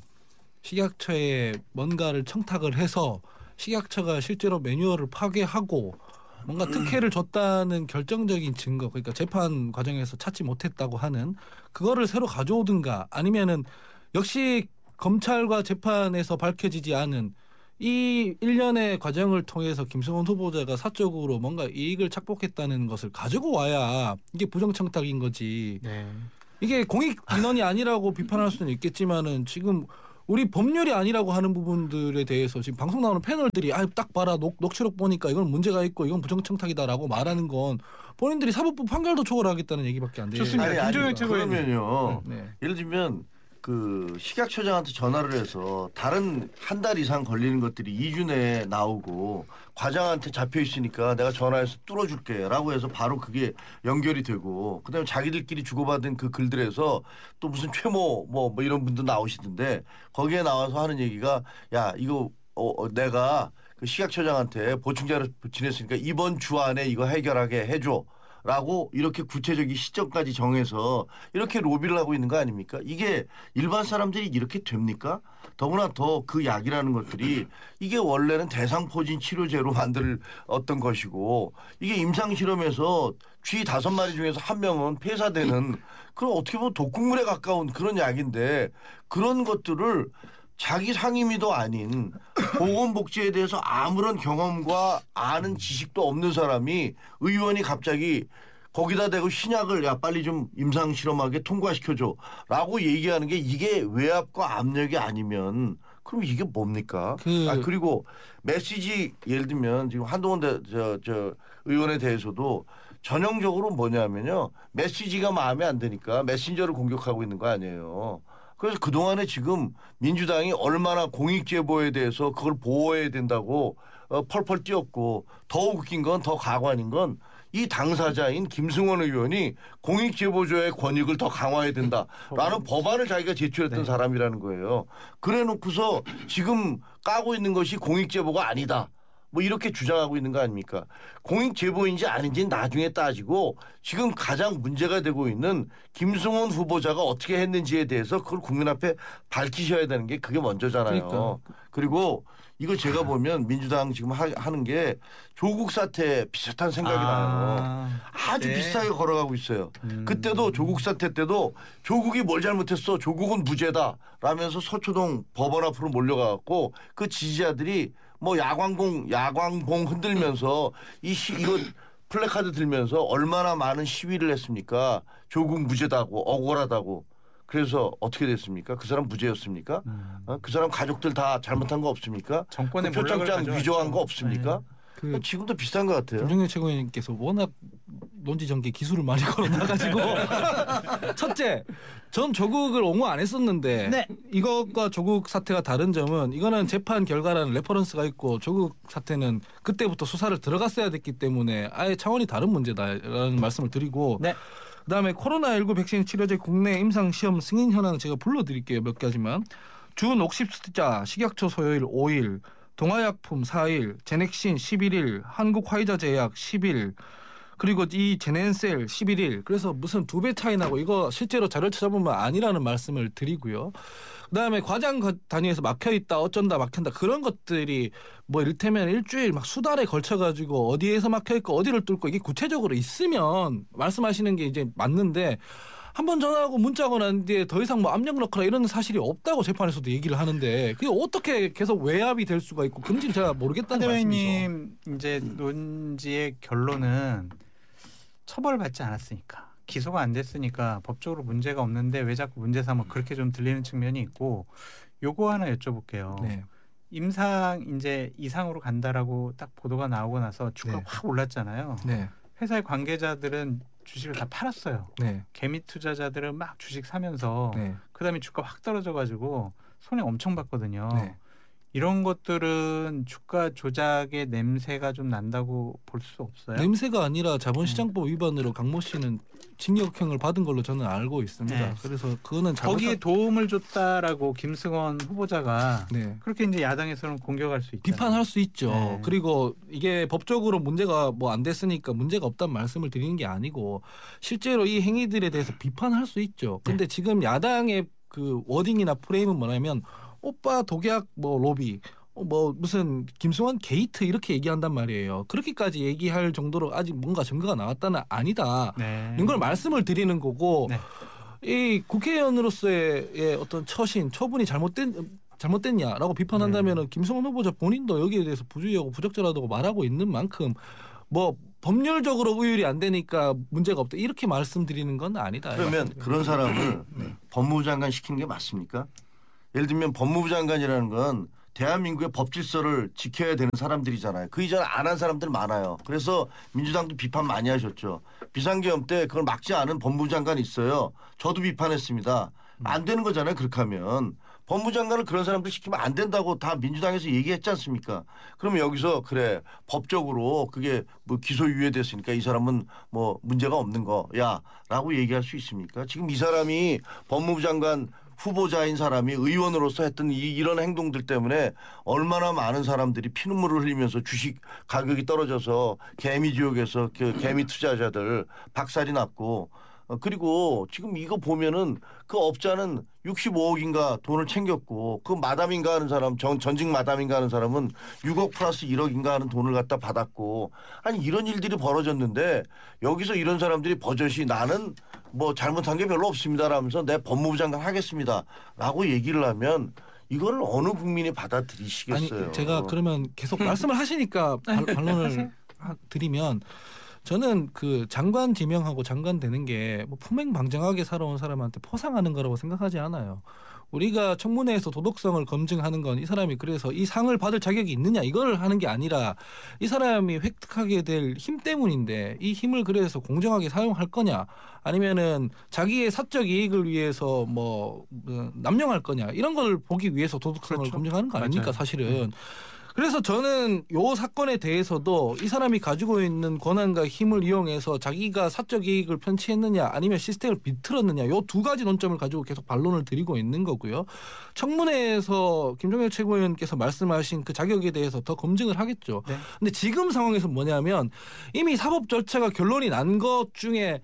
식약처에 뭔가를 청탁을 해서 식약처가 실제로 매뉴얼을 파괴하고 뭔가 특혜를 줬다는 결정적인 증거, 그러니까 재판 과정에서 찾지 못했다고 하는 그거를 새로 가져오든가 아니면은 역시 검찰과 재판에서 밝혀지지 않은 이 일련의 과정을 통해서 김승원 후보자가 사적으로 뭔가 이익을 착복했다는 것을 가지고 와야 이게 부정청탁인 거지. 네. 이게 공익 민원이 아니라고 비판할 수는 있겠지만은 지금 우리 법률이 아니라고 하는 부분들에 대해서 지금 방송 나오는 패널들이 아, 딱 봐라 녹, 녹취록 보니까 이건 문제가 있고 이건 부정청탁이다라고 말하는 건 본인들이 사법부 판결도 초월하겠다는 얘기밖에 안 돼요. 좋습니다. 김종혁 최고위원. 그러면요. 네. 예를 들면 그 식약처장한테 전화를 해서 다른 한 달 이상 걸리는 것들이 이 주 내에 나오고 과장한테 잡혀 있으니까 내가 전화해서 뚫어줄게라고 해서 바로 그게 연결이 되고 그다음에 자기들끼리 주고받은 그 글들에서 또 무슨 최모 뭐, 뭐 이런 분도 나오시던데 거기에 나와서 하는 얘기가 야 이거 어, 어, 내가 그 식약처장한테 보충자를 지냈으니까 이번 주 안에 이거 해결하게 해줘. 라고 이렇게 구체적인 시점까지 정해서 이렇게 로비를 하고 있는 거 아닙니까? 이게 일반 사람들이 이렇게 됩니까? 더구나 더 그 약이라는 것들이 이게 원래는 대상포진 치료제로 만들 어떤 것이고 이게 임상실험에서 쥐 다섯 마리 중에서 한 명은 폐사되는 그런 어떻게 보면 독극물에 가까운 그런 약인데 그런 것들을 자기 상임위도 아닌 보건복지에 대해서 아무런 경험과 아는 지식도 없는 사람이 의원이 갑자기 거기다 대고 신약을 야 빨리 좀 임상실험하게 통과시켜줘 라고 얘기하는 게 이게 외압과 압력이 아니면 그럼 이게 뭡니까? 그... 아, 그리고 메시지 예를 들면 지금 한동훈 대, 저, 저 의원에 대해서도 전형적으로 뭐냐면요. 메시지가 마음에 안 드니까 메신저를 공격하고 있는 거 아니에요. 그래서 그동안에 지금 민주당이 얼마나 공익제보에 대해서 그걸 보호해야 된다고 어, 펄펄 뛰었고 더 웃긴 건 더 가관인 건 이 당사자인 김승원 의원이 공익제보조의 권익을 더 강화해야 된다라는 법안을 자기가 제출했던 네. 사람이라는 거예요. 그래 놓고서 지금 까고 있는 것이 공익제보가 아니다. 뭐 이렇게 주장하고 있는 거 아닙니까? 공익제보인지 아닌지는 나중에 따지고 지금 가장 문제가 되고 있는 김승원 후보자가 어떻게 했는지에 대해서 그걸 국민 앞에 밝히셔야 되는 게 그게 먼저잖아요. 그러니까. 그리고 이거 제가 보면 민주당 지금 하, 하는 게 조국 사태 비슷한 생각이 아, 나요. 아주 네. 비슷하게 걸어가고 있어요. 음. 그때도 조국 사태 때도 조국이 뭘 잘못했어. 조국은 무죄다. 라면서 서초동 법원 앞으로 몰려가고 그 지지자들이 뭐 야광봉 야광봉 흔들면서 이 시, 이거 플래카드 들면서 얼마나 많은 시위를 했습니까? 조국 무죄다고 억울하다고. 그래서 어떻게 됐습니까? 그 사람 무죄였습니까? 음. 어? 그 사람 가족들 다 잘못한 거 없습니까? 정권의 그 표창장 위조한 거 없습니까? 네. 그 지금도 비슷한 것 같아요. 김종혁 최고위원님께서 워낙 논지 전개 기술을 많이 걸어놔가지고 첫째, 전 조국을 옹호 안 했었는데 네. 이것과 조국 사태가 다른 점은 이거는 재판 결과라는 레퍼런스가 있고 조국 사태는 그때부터 수사를 들어갔어야 됐기 때문에 아예 차원이 다른 문제다라는 말씀을 드리고 네. 그다음에 코로나십구 백신 치료제 국내 임상시험 승인 현황 제가 불러드릴게요. 몇 가지만. 주 녹십자 식약처 소요일 오 일, 동아약품 사 일, 제넥신 십일 일, 한국 화이자제약 십 일, 그리고 이 제넨셀 십일 일. 그래서 무슨 두 배 차이 나고 이거 실제로 자료를 찾아보면 아니라는 말씀을 드리고요. 그다음에 과장 단위에서 막혀있다 어쩐다 막힌다 그런 것들이 뭐 이를테면 일주일 막 수달에 걸쳐가지고 어디에서 막혀있고 어디를 뚫고 이게 구체적으로 있으면 말씀하시는 게 이제 맞는데 한번 전화하고 문자하고 난 뒤에 더 이상 뭐 압력 넣거나 이런 사실이 없다고 재판에서도 얘기를 하는데 그게 어떻게 계속 외압이 될 수가 있고 그런지는 제가 모르겠다는 말씀이죠. 대표님 이제 논지의 결론은 처벌받지 않았으니까. 기소가 안 됐으니까 법적으로 문제가 없는데 왜 자꾸 문제 삼아 그렇게 좀 들리는 측면이 있고 요거 하나 여쭤볼게요. 네. 임상 이제 이상으로 간다라고 딱 보도가 나오고 나서 주가가 네. 확 올랐잖아요. 네. 회사의 관계자들은 주식을 다 팔았어요. 네. 개미 투자자들은 막 주식 사면서 네. 그다음에 주가 확 떨어져가지고 손해 엄청 봤거든요. 네. 이런 것들은 주가 조작의 냄새가 좀 난다고 볼 수 없어요? 냄새가 아니라 자본시장법 위반으로 강모 씨는 징역형을 받은 걸로 저는 알고 있습니다. 네. 그래서 그거는 잘못한... 거기에 도움을 줬다라고 김승원 후보자가 네. 그렇게 이제 야당에서는 공격할 수 있죠. 비판할 수 있죠. 네. 그리고 이게 법적으로 문제가 뭐 안 됐으니까 문제가 없다는 말씀을 드리는 게 아니고 실제로 이 행위들에 대해서 비판할 수 있죠. 근데 네. 지금 야당의 그 워딩이나 프레임은 뭐냐면 오빠 독약 뭐 로비 뭐 무슨 김승원 게이트 이렇게 얘기한단 말이에요. 그렇게까지 얘기할 정도로 아직 뭔가 증거가 나왔다는 아니다. 네. 이걸 말씀을 드리는 거고 네. 이 국회의원으로서의 어떤 처신 처분이 잘못된 잘못됐냐라고 비판한다면은 네. 김승원 후보자 본인도 여기에 대해서 부주의하고 부적절하다고 말하고 있는 만큼 뭐 법률적으로 의율이 안 되니까 문제가 없다 이렇게 말씀드리는 건 아니다. 그러면 그런 사람을 네. 법무부 장관 시키는 게 맞습니까? 예를 들면 법무부 장관이라는 건 대한민국의 법 질서를 지켜야 되는 사람들이잖아요. 그 이전에 안 한 사람들 많아요. 그래서 민주당도 비판 많이 하셨죠. 비상계엄 때 그걸 막지 않은 법무부 장관이 있어요. 저도 비판했습니다. 안 되는 거잖아요. 그렇게 하면. 법무부 장관을 그런 사람들 시키면 안 된다고 다 민주당에서 얘기했지 않습니까? 그러면 여기서 그래 법적으로 그게 뭐 기소 유예됐으니까 이 사람은 뭐 문제가 없는 거야 라고 얘기할 수 있습니까? 지금 이 사람이 법무부 장관 후보자인 사람이 의원으로서 했던 이, 이런 행동들 때문에 얼마나 많은 사람들이 피눈물을 흘리면서 주식 가격이 떨어져서 개미 지옥에서 그 개미 투자자들 박살이 났고 어, 그리고 지금 이거 보면은 그 업자는 육십오억인가 돈을 챙겼고 그 마담인가 하는 사람 전, 전직 마담인가 하는 사람은 육억 플러스 일억인가 하는 돈을 갖다 받았고 아니 이런 일들이 벌어졌는데 여기서 이런 사람들이 버젓이 나는 뭐 잘못한 게 별로 없습니다 라면서 내 법무부 장관 하겠습니다 라고 얘기를 하면 이거를 어느 국민이 받아들이시겠어요. 아니 제가 그러면 계속 말씀을 하시니까 발, 반론을 드리면 저는 그 장관 지명하고 장관 되는 게 뭐 품행방정하게 살아온 사람한테 포상하는 거라고 생각하지 않아요. 우리가 청문회에서 도덕성을 검증하는 건 이 사람이 그래서 이 상을 받을 자격이 있느냐 이걸 하는 게 아니라 이 사람이 획득하게 될 힘 때문인데 이 힘을 그래서 공정하게 사용할 거냐 아니면은 자기의 사적 이익을 위해서 뭐 남용할 거냐 이런 걸 보기 위해서 도덕성을 그렇죠. 검증하는 거 아닙니까? 맞아요. 사실은. 네. 그래서 저는 요 사건에 대해서도 이 사람이 가지고 있는 권한과 힘을 이용해서 자기가 사적 이익을 편취했느냐 아니면 시스템을 비틀었느냐 요 두 가지 논점을 가지고 계속 반론을 드리고 있는 거고요. 청문회에서 김종혁 최고위원께서 말씀하신 그 자격에 대해서 더 검증을 하겠죠. 네. 근데 지금 상황에서 뭐냐면 이미 사법 절차가 결론이 난 것 중에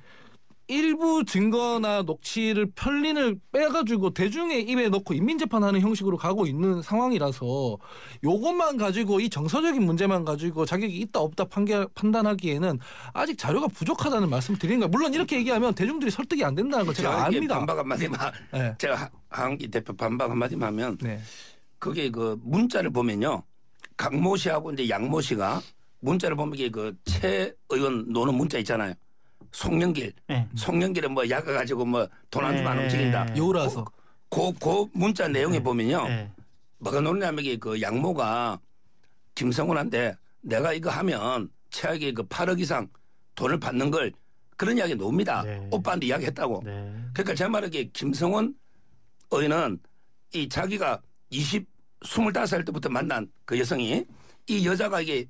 일부 증거나 녹취를 편린을 빼가지고 대중의 입에 넣고 인민재판하는 형식으로 가고 있는 상황이라서 요것만 가지고 이 정서적인 문제만 가지고 자격이 있다 없다 판결, 판단하기에는 아직 자료가 부족하다는 말씀을 드리는 거예요. 물론 이렇게 얘기하면 대중들이 설득이 안 된다는 걸 제가 압니다. 반박 한마디만 네. 제가 한기 대표 반박 한마디만 하면 네. 그게 그 문자를 보면요. 강모 씨하고 이제 양모 씨가 문자를 보면 이게 그 최 의원 노는 문자 있잖아요. 송영길, 네. 송영길은 뭐 야가 가지고 뭐 돈 안 주면 안 움직인다. 요라서. 그, 그 문자 내용에 네. 보면요. 네. 뭐가 노느냐면 그 양모가 김성훈한테 내가 이거 하면 최악의 그 팔억 이상 돈을 받는 걸 그런 이야기 나옵니다. 네. 오빠한테 이야기했다고. 네. 그러니까 제 말은 김성훈 의원은 이 자기가 이십, 스물다섯 살 때부터 만난 그 여성이 이 여자가 이게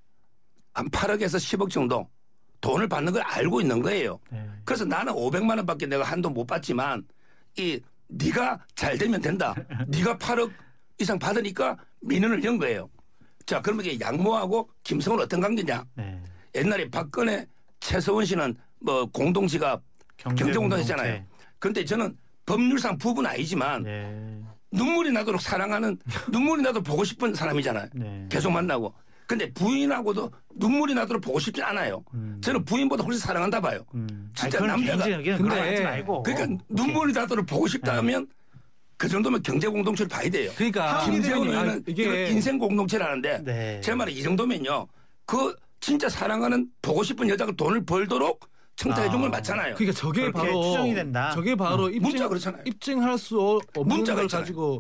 한 팔억에서 십억 정도 돈을 받는 걸 알고 있는 거예요. 네. 그래서 나는 오백만 원밖에 내가 한도 못 받지만 이 네가 잘 되면 된다. 네가 팔억 이상 받으니까 민원을 연 거예요. 자 그러면 이게 양모하고 김성훈 어떤 관계냐. 네. 옛날에 박근혜 최서원 씨는 뭐 공동지갑 경제공동 했잖아요. 그런데 저는 법률상 부부는 아니지만 네. 눈물이 나도록 사랑하는 눈물이 나도록 보고 싶은 사람이잖아요. 네. 계속 만나고. 근데 부인하고도 눈물이 나도록 보고 싶지 않아요. 음. 저는 부인보다 훨씬 사랑한다 봐요. 음. 진짜 아니, 남자가. 근데 말고. 그러니까 눈물이 나도록 보고 싶다면 네. 그 정도면 경제 공동체를 봐야 돼요. 그러니까 김재원 의원은 이게 인생 공동체라는데 네. 제 말은 이 정도면요. 그 진짜 사랑하는 보고 싶은 여자가 돈을 벌도록 청탁해 준 걸 맞잖아요. 그러니까 저게 바로 추정이 된다. 저게 바로 음. 입증, 문자 그렇잖아요. 입증할 수 없는 걸 가지고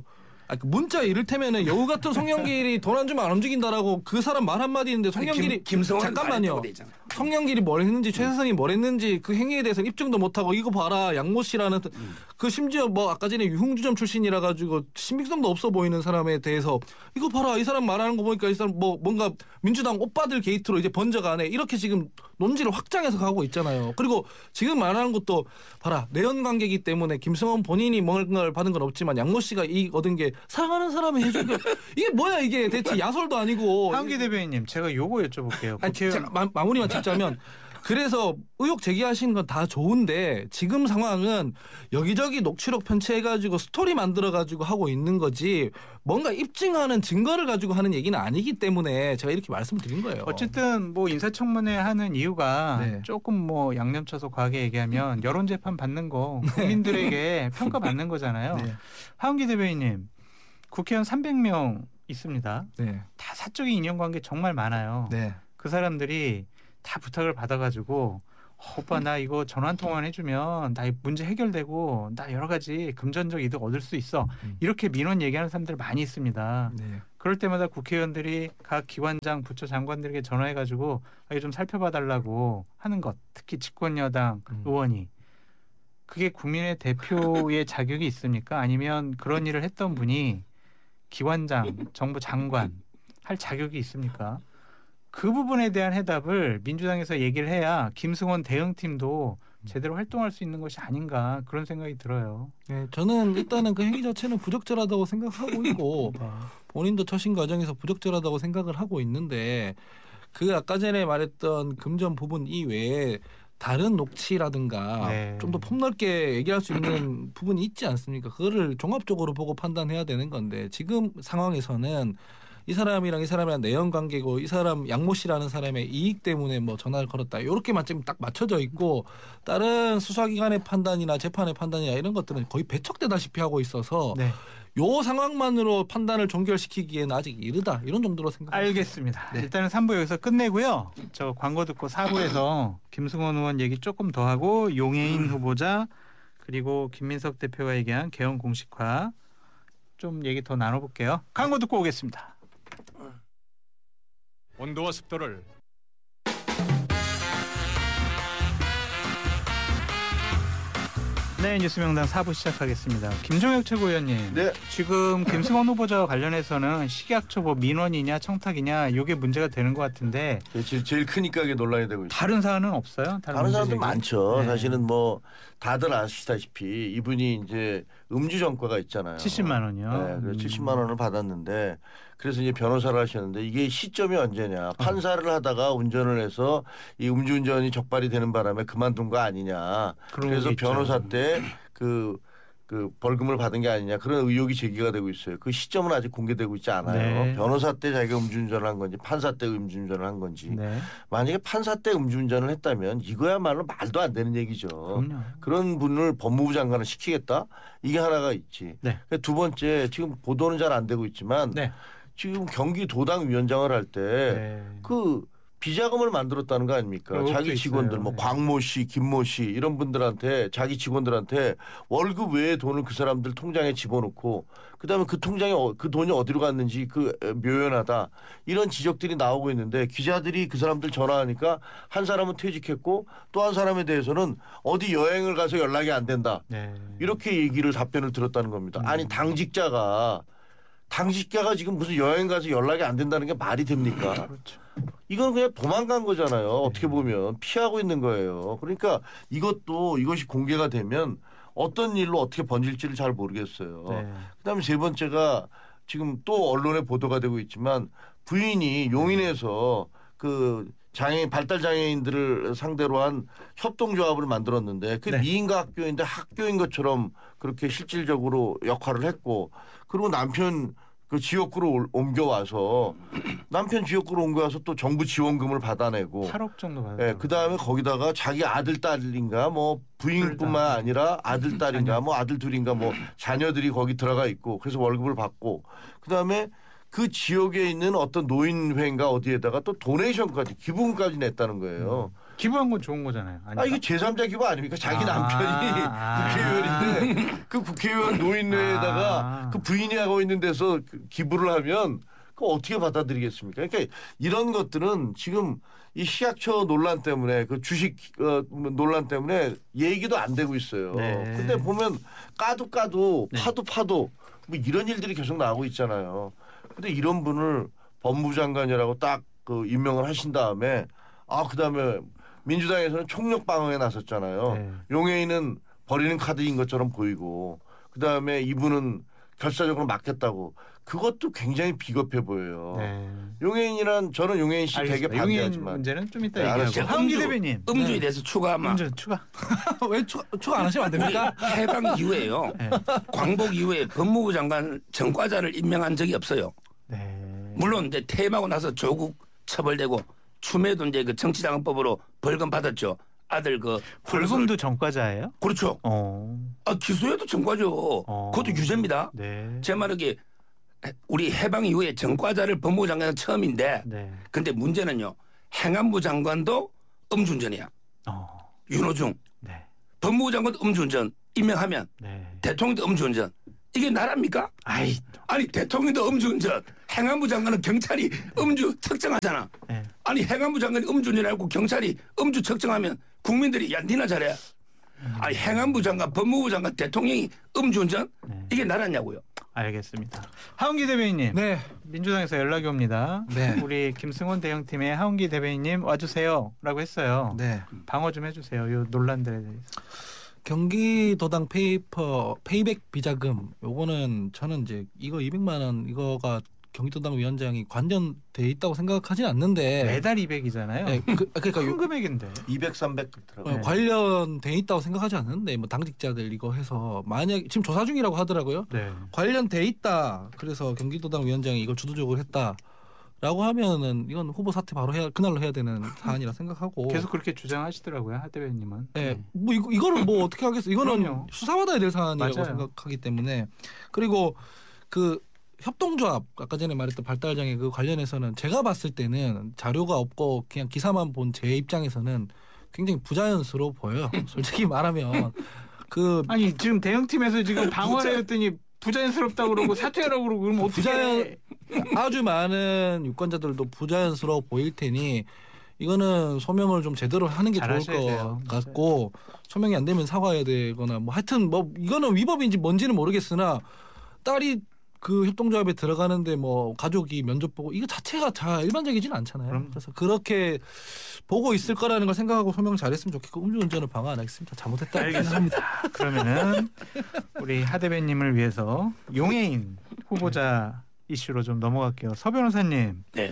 아, 그 문자 이를테면은 여우 같은 송영길이 돈 안 주면 안 움직인다라고 그 사람 말 한마디 있는데 송영길이 잠깐만요. 송영길이 뭘 했는지 최세성이 뭘 했는지 그 행위에 대해서 입증도 못하고 이거 봐라 양모 씨라는 음. 그 심지어 뭐 아까 전에 유흥주점 출신이라 가지고 신빙성도 없어 보이는 사람에 대해서 이거 봐라 이 사람 말하는 거 보니까 이 사람 뭐 뭔가 민주당 오빠들 게이트로 이제 번져가네 이렇게 지금 논지를 확장해서 가고 있잖아요. 그리고 지금 말하는 것도 봐라 내연 관계이기 때문에 김승원 본인이 뭔가를 받은 건 없지만 양모 씨가 이 얻은 게 사랑하는 사람이 해준 게 이게 뭐야 이게 대체 야설도 아니고. 하은기 대변인님 제가 요거 여쭤볼게요. 아니, 제가 마, 마무리만 짓자면 그래서 의혹 제기하시는 건 다 좋은데 지금 상황은 여기저기 녹취록 편취해가지고 스토리 만들어가지고 하고 있는 거지 뭔가 입증하는 증거를 가지고 하는 얘기는 아니기 때문에 제가 이렇게 말씀드린 거예요. 어쨌든 뭐 인사청문회 하는 이유가 네. 조금 뭐 양념쳐서 과하게 얘기하면 여론재판 받는 거 국민들에게 평가받는 거잖아요. 네. 하은기 대변인님 국회의원 삼백 명 있습니다. 네. 다 사적인 인연관계 정말 많아요. 네. 그 사람들이 다 부탁을 받아가지고 어, 오빠 나 이거 전화 한 통화만 해주면 나 문제 해결되고 나 여러 가지 금전적 이득 얻을 수 있어. 이렇게 민원 얘기하는 사람들 많이 있습니다. 네. 그럴 때마다 국회의원들이 각 기관장 부처 장관들에게 전화해가지고 아, 이거 좀 살펴봐달라고 하는 것. 특히 집권여당 음. 의원이. 그게 국민의 대표의 자격이 있습니까? 아니면 그런 일을 했던 분이 기관장, 정부 장관 할 자격이 있습니까? 그 부분에 대한 해답을 민주당에서 얘기를 해야 김승원 대응팀도 제대로 활동할 수 있는 것이 아닌가 그런 생각이 들어요. 네, 저는 일단은 그 행위 자체는 부적절하다고 생각하고 있고 본인도 처신 과정에서 부적절하다고 생각을 하고 있는데 그 아까 전에 말했던 금전 부분 이외에 다른 녹취라든가 네. 좀 더 폭넓게 얘기할 수 있는 부분이 있지 않습니까? 그거를 종합적으로 보고 판단해야 되는 건데 지금 상황에서는 이 사람이랑 이 사람이랑 내연 관계고 이 사람 양모 씨라는 사람의 이익 때문에 뭐 전화를 걸었다. 이렇게만 지금 딱 맞춰져 있고 다른 수사기관의 판단이나 재판의 판단이나 이런 것들은 거의 배척되다시피 하고 있어서 네. 요 상황만으로 판단을 종결시키기에는 아직 이르다. 이런 정도로 생각합니다. 알겠습니다. 네. 일단은 삼 부 여기서 끝내고요. 저 광고 듣고 사 부에서 김승원 의원 얘기 조금 더 하고 용해인 후보자 그리고 김민석 대표가 얘기한 개헌 공식화 좀 얘기 더 나눠볼게요. 광고 듣고 오겠습니다. 온도와 습도를 네, 뉴스명당 사 부 시작하겠습니다. 김종혁 최고위원님. 네. 지금 김승원 후보자와 관련해서는 식약처 뭐 민원이냐 청탁이냐 이게 문제가 되는 것 같은데 제일, 제일 크니까 이게 논란이 되고 있어요. 다른 사안은 없어요? 다른, 다른 사안도 많죠. 네. 사실은 뭐 다들 아시다시피 이분이 이제 음주 전과가 있잖아요. 칠십만 원이요. 네, 그래서 음. 칠십만 원을 받았는데 그래서 이제 변호사를 하셨는데 이게 시점이 언제냐. 판사를 하다가 운전을 해서 이 음주운전이 적발이 되는 바람에 그만둔 거 아니냐. 그래서 변호사 때 그 그 벌금을 받은 게 아니냐 그런 의혹이 제기가 되고 있어요. 그 시점은 아직 공개되고 있지 않아요. 네. 변호사 때 자기가 음주운전을 한 건지 판사 때 음주운전을 한 건지 네. 만약에 판사 때 음주운전을 했다면 이거야말로 말도 안 되는 얘기죠. 그럼요. 그런 분을 법무부 장관을 시키겠다? 이게 하나가 있지. 네. 두 번째 지금 보도는 잘 안 되고 있지만 네. 지금 경기도당위원장을 할 때 그 네. 비자금을 만들었다는 거 아닙니까? 자기 직원들, 있어요. 뭐 네. 광모 씨, 김모 씨 이런 분들한테 자기 직원들한테 월급 외에 돈을 그 사람들 통장에 집어넣고 그다음에 그 통장에 그 돈이 어디로 갔는지 그 묘연하다 이런 지적들이 나오고 있는데 기자들이 그 사람들 전화하니까 한 사람은 퇴직했고 또 한 사람에 대해서는 어디 여행을 가서 연락이 안 된다 네. 이렇게 얘기를 답변을 들었다는 겁니다. 음. 아니 당직자가 당직자가 지금 무슨 여행 가서 연락이 안 된다는 게 말이 됩니까? 그렇죠. 이건 그냥 도망간 거잖아요. 어떻게 보면 피하고 있는 거예요. 그러니까 이것도 이것이 공개가 되면 어떤 일로 어떻게 번질지를 잘 모르겠어요. 네. 그다음에 세 번째가 지금 또 언론에 보도가 되고 있지만 부인이 용인에서 그 장애인 발달 장애인들을 상대로 한 협동조합을 만들었는데 그 네. 미인과 학교인데 학교인 것처럼 그렇게 실질적으로 역할을 했고 그리고 남편 그 지역구로 옮겨와서 남편 지역구로 옮겨와서 또 정부 지원금을 받아내고 팔억 정도 받았고 네, 그다음에 거기다가 자기 아들 딸인가 뭐 부인뿐만 아니라 아들 딸인가 뭐 아들 둘인가 뭐 자녀들이 거기 들어가 있고 그래서 월급을 받고 그다음에 그 지역에 있는 어떤 노인회인가 어디에다가 또 도네이션까지 기부금까지 냈다는 거예요. 음. 기부한 건 좋은 거잖아요. 아닌가? 아 이게 제삼자 기부 아닙니까? 자기 아, 남편이 아, 국회의원인데 그 국회의원 노인회에다가 아. 그 부인이 하고 있는 데서 기부를 하면 그 어떻게 받아들이겠습니까? 그러니까 이런 것들은 지금 이 식약처 논란 때문에 그 주식 어, 논란 때문에 얘기도 안 되고 있어요. 네. 근데 보면 까도 까도 네. 파도 파도 뭐 이런 일들이 계속 나오고 있잖아요. 근데 이런 분을 법무부 장관이라고 딱 그 임명을 하신 다음에 아 그다음에 민주당에서는 총력 방어에 나섰잖아요. 네. 용해인은 버리는 카드인 것처럼 보이고 그다음에 이분은 결사적으로 맡겠다고 그것도 굉장히 비겁해 보여요. 네. 용해인이란 저는 용해인 씨 되게 알겠습니다. 용인 반대하지만 문제는 좀 이따 네, 얘기하고. 알았어요. 하은기 음주, 대변인. 음주에 대해서 추가하면 음주 추가. 왜 추가, 추가 안 하시면 안 됩니까? 우리 해방 이후에요. 네. 광복 이후에 법무부 장관 전과자를 임명한 적이 없어요. 네. 물론 이제 퇴임하고 나서 조국 처벌되고 추미애도 이제 그 정치자금법으로 벌금 받았죠. 아들 그 벌금도 전과자예요? 그렇죠. 어. 아 기소해도 전과죠. 어. 그것도 유죄입니다. 네. 제 말은 우리 해방 이후에 전과자를 법무부 장관은 처음인데 네. 근데 문제는요. 행안부 장관도 음주운전이야. 어. 윤호중. 네. 법무부 장관도 음주운전 임명하면 네. 대통령도 음주운전. 이게 나라입니까? 아이. 아니 대통령도 음주운전. 행안부 장관은 경찰이 음주 측정하잖아. 네. 아니 행안부 장관이 음주운전하고 경찰이 음주 측정하면 국민들이 야 니나 잘해. 음. 아니 행안부 장관, 법무부 장관, 대통령이 음주운전? 네. 이게 나라냐고요. 알겠습니다. 하은기 대변인님. 네. 민주당에서 연락이 옵니다. 네. 우리 김승원 대형팀의 하은기 대변인님 와주세요라고 했어요. 네. 방어 좀 해주세요. 이 논란들에 대해서. 경기도당 페이퍼 페이백 비자금 요거는 저는 이제 이거 이백만 원 이거가 경기도당 위원장이 관련돼 있다고 생각하진 않는데 매달 이백이잖아요. 네, 그, 그러니까 큰 요, 금액인데. 이백, 삼백 그렇더라고요. 어, 관련돼 있다고 생각하지 않는데 뭐 당직자들 이거 해서 만약 지금 조사 중이라고 하더라고요. 네. 관련돼 있다. 그래서 경기도당 위원장이 이걸 주도적으로 했다라고 하면은 이건 후보 사퇴 바로 해야 그날로 해야 되는 사안이라 생각하고 계속 그렇게 주장하시더라고요. 하 대변인님은. 네. 뭐 이거 이거를 뭐 어떻게 하겠어? 이거는 그럼요. 수사받아야 될 사안이라고 맞아요. 생각하기 때문에 그리고 그 협동조합 아까 전에 말했던 발달장애 그 관련해서는 제가 봤을 때는 자료가 없고 그냥 기사만 본 제 입장에서는 굉장히 부자연스러워 보여요. 솔직히 말하면 그 아니 지금 대형팀에서 지금 방어를 했더니 부자연스럽다고 그러고 사퇴하라고 그러고 그러면 어떻게 부자연 아주 많은 유권자들도 부자연스러워 보일 테니 이거는 소명을 좀 제대로 하는 게 좋을 잘하셔야 것 돼요. 같고 소명이 안 되면 사과해야 되거나 뭐 하여튼 뭐 이거는 위법인지 뭔지는 모르겠으나 딸이 그 협동조합에 들어가는데 뭐 가족이 면접 보고 이거 자체가 다 일반적이지는 않잖아요. 그럼. 그래서 그렇게 보고 있을 거라는 걸 생각하고 소명 잘했으면 좋겠고 음주운전을 방어 안 하겠습니다. 잘못했다. 알겠습니다. 그러면은 우리 하 대변님을 위해서 용해인 후보자 이슈로 좀 넘어갈게요. 서 변호사님. 네.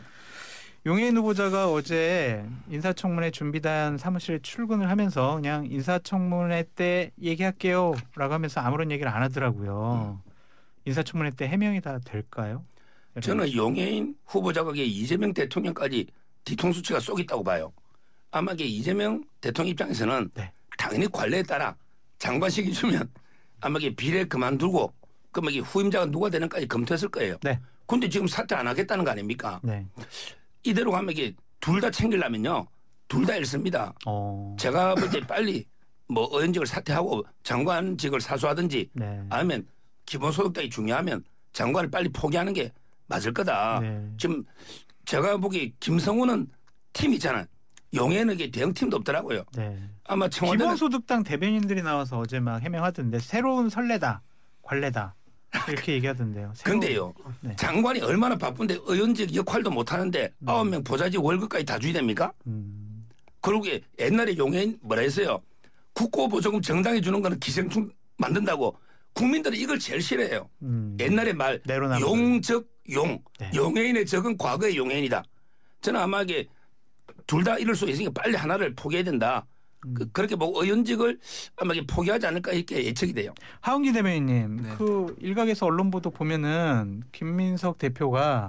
용해인 후보자가 어제 인사청문회 준비단 사무실에 출근을 하면서 그냥 인사청문회 때 얘기할게요 라고 하면서 아무런 얘기를 안 하더라고요. 음. 인사청문회 때 해명이 다 될까요? 저는 용해인 후보자가 이재명 대통령까지 뒤통수치가 쏙 있다고 봐요. 아마 이게 이재명 대통령 입장에서는 네. 당연히 관례에 따라 장관식이 주면 아마 이게 비례 그만두고 그러면 이게 후임자가 누가 되는까지 검토했을 거예요. 네. 근데 지금 사퇴 안 하겠다는 거 아닙니까? 네. 이대로 가면 이게 둘 다 챙기려면요. 둘 다 잃습니다. 어. 제가 볼 때 빨리 뭐 의원직을 사퇴하고 장관직을 사수하든지 네. 아니면 기본소득당이 중요하면 장관을 빨리 포기하는 게 맞을 거다. 네. 지금 제가 보기 김성우는 팀 있잖아요. 용해는 이게 대형팀도 없더라고요. 네. 아마 청와대는 기본소득당 대변인들이 나와서 어제 막 해명하던데 새로운 선례다, 관례다 이렇게 얘기하던데요. 새로운... 근데요. 네. 장관이 얼마나 바쁜데 의원직 역할도 못하는데 음. 아홉 명 보좌직 월급까지 다 줘야 됩니까? 음. 그러고 옛날에 용해인 뭐라 했어요. 국고보조금 정당에 주는 거는 기생충 만든다고. 국민들이 이걸 제일 싫어해요. 음. 옛날에 말 용적 용. 네. 용해인의 적은 과거의 용해인이다. 저는 아마 이게 둘 다 이럴 수 있으니까 빨리 하나를 포기해야 된다. 음. 그, 그렇게 보고 의원직을 아마 이게 포기하지 않을까 이렇게 예측이 돼요. 하은기 대변인님, 네. 그 일각에서 언론 보도 보면은 김민석 대표가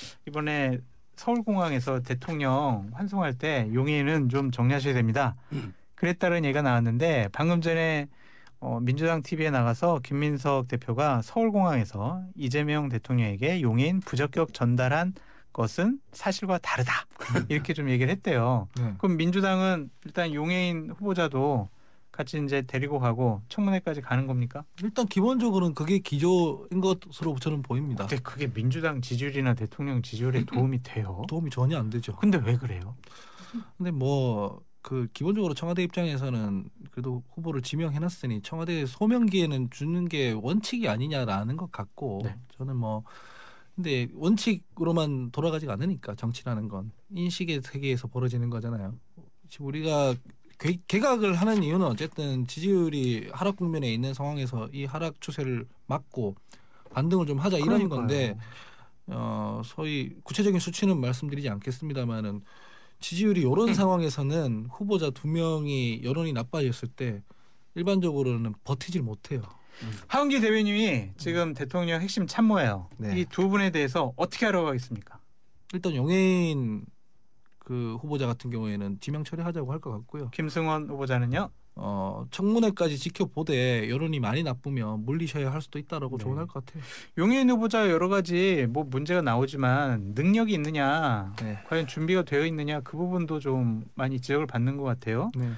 이번에 서울공항에서 대통령 환송할 때 용해인은 좀 정리하셔야 됩니다. 음. 그랬다는 얘기가 나왔는데 방금 전에 어, 민주당 티비에 나가서 김민석 대표가 서울공항에서 이재명 대통령에게 용해인 부적격 전달한 것은 사실과 다르다. 이렇게 좀 얘기를 했대요. 네. 그럼 민주당은 일단 용해인 후보자도 같이 이제 데리고 가고 청문회까지 가는 겁니까? 일단 기본적으로는 그게 기조인 것으로 저는 보입니다. 근데 그게 민주당 지지율이나 대통령 지지율에 도움이 돼요? 도움이 전혀 안 되죠. 근데 왜 그래요? 근데 뭐 그 기본적으로 청와대 입장에서는 그래도 후보를 지명해놨으니 청와대 소명기에는 주는 게 원칙이 아니냐라는 것 같고 네. 저는 뭐 근데 원칙으로만 돌아가지가 않으니까 정치라는 건 인식의 세계에서 벌어지는 거잖아요. 지금 우리가 개, 개각을 하는 이유는 어쨌든 지지율이 하락 국면에 있는 상황에서 이 하락 추세를 막고 반등을 좀 하자 이런 그러니까요. 건데 어, 소위 구체적인 수치는 말씀드리지 않겠습니다만은 지지율이 이런 상황에서는 후보자 두 명이 여론이 나빠졌을 때 일반적으로는 버티질 못해요. 하은기 대변인이 지금 음. 대통령 핵심 참모예요. 네. 이 두 분에 대해서 어떻게 하러 가겠습니까? 일단 용해인 그 후보자 같은 경우에는 지명 처리하자고 할 것 같고요. 김승원 후보자는요? 어, 청문회까지 지켜보되 여론이 많이 나쁘면 물리셔야 할 수도 있다라고 네. 조언할 것 같아요. 용해인 후보자 여러 가지 뭐 문제가 나오지만 능력이 있느냐, 네. 과연 준비가 되어 있느냐 그 부분도 좀 많이 지적을 받는 것 같아요. 네.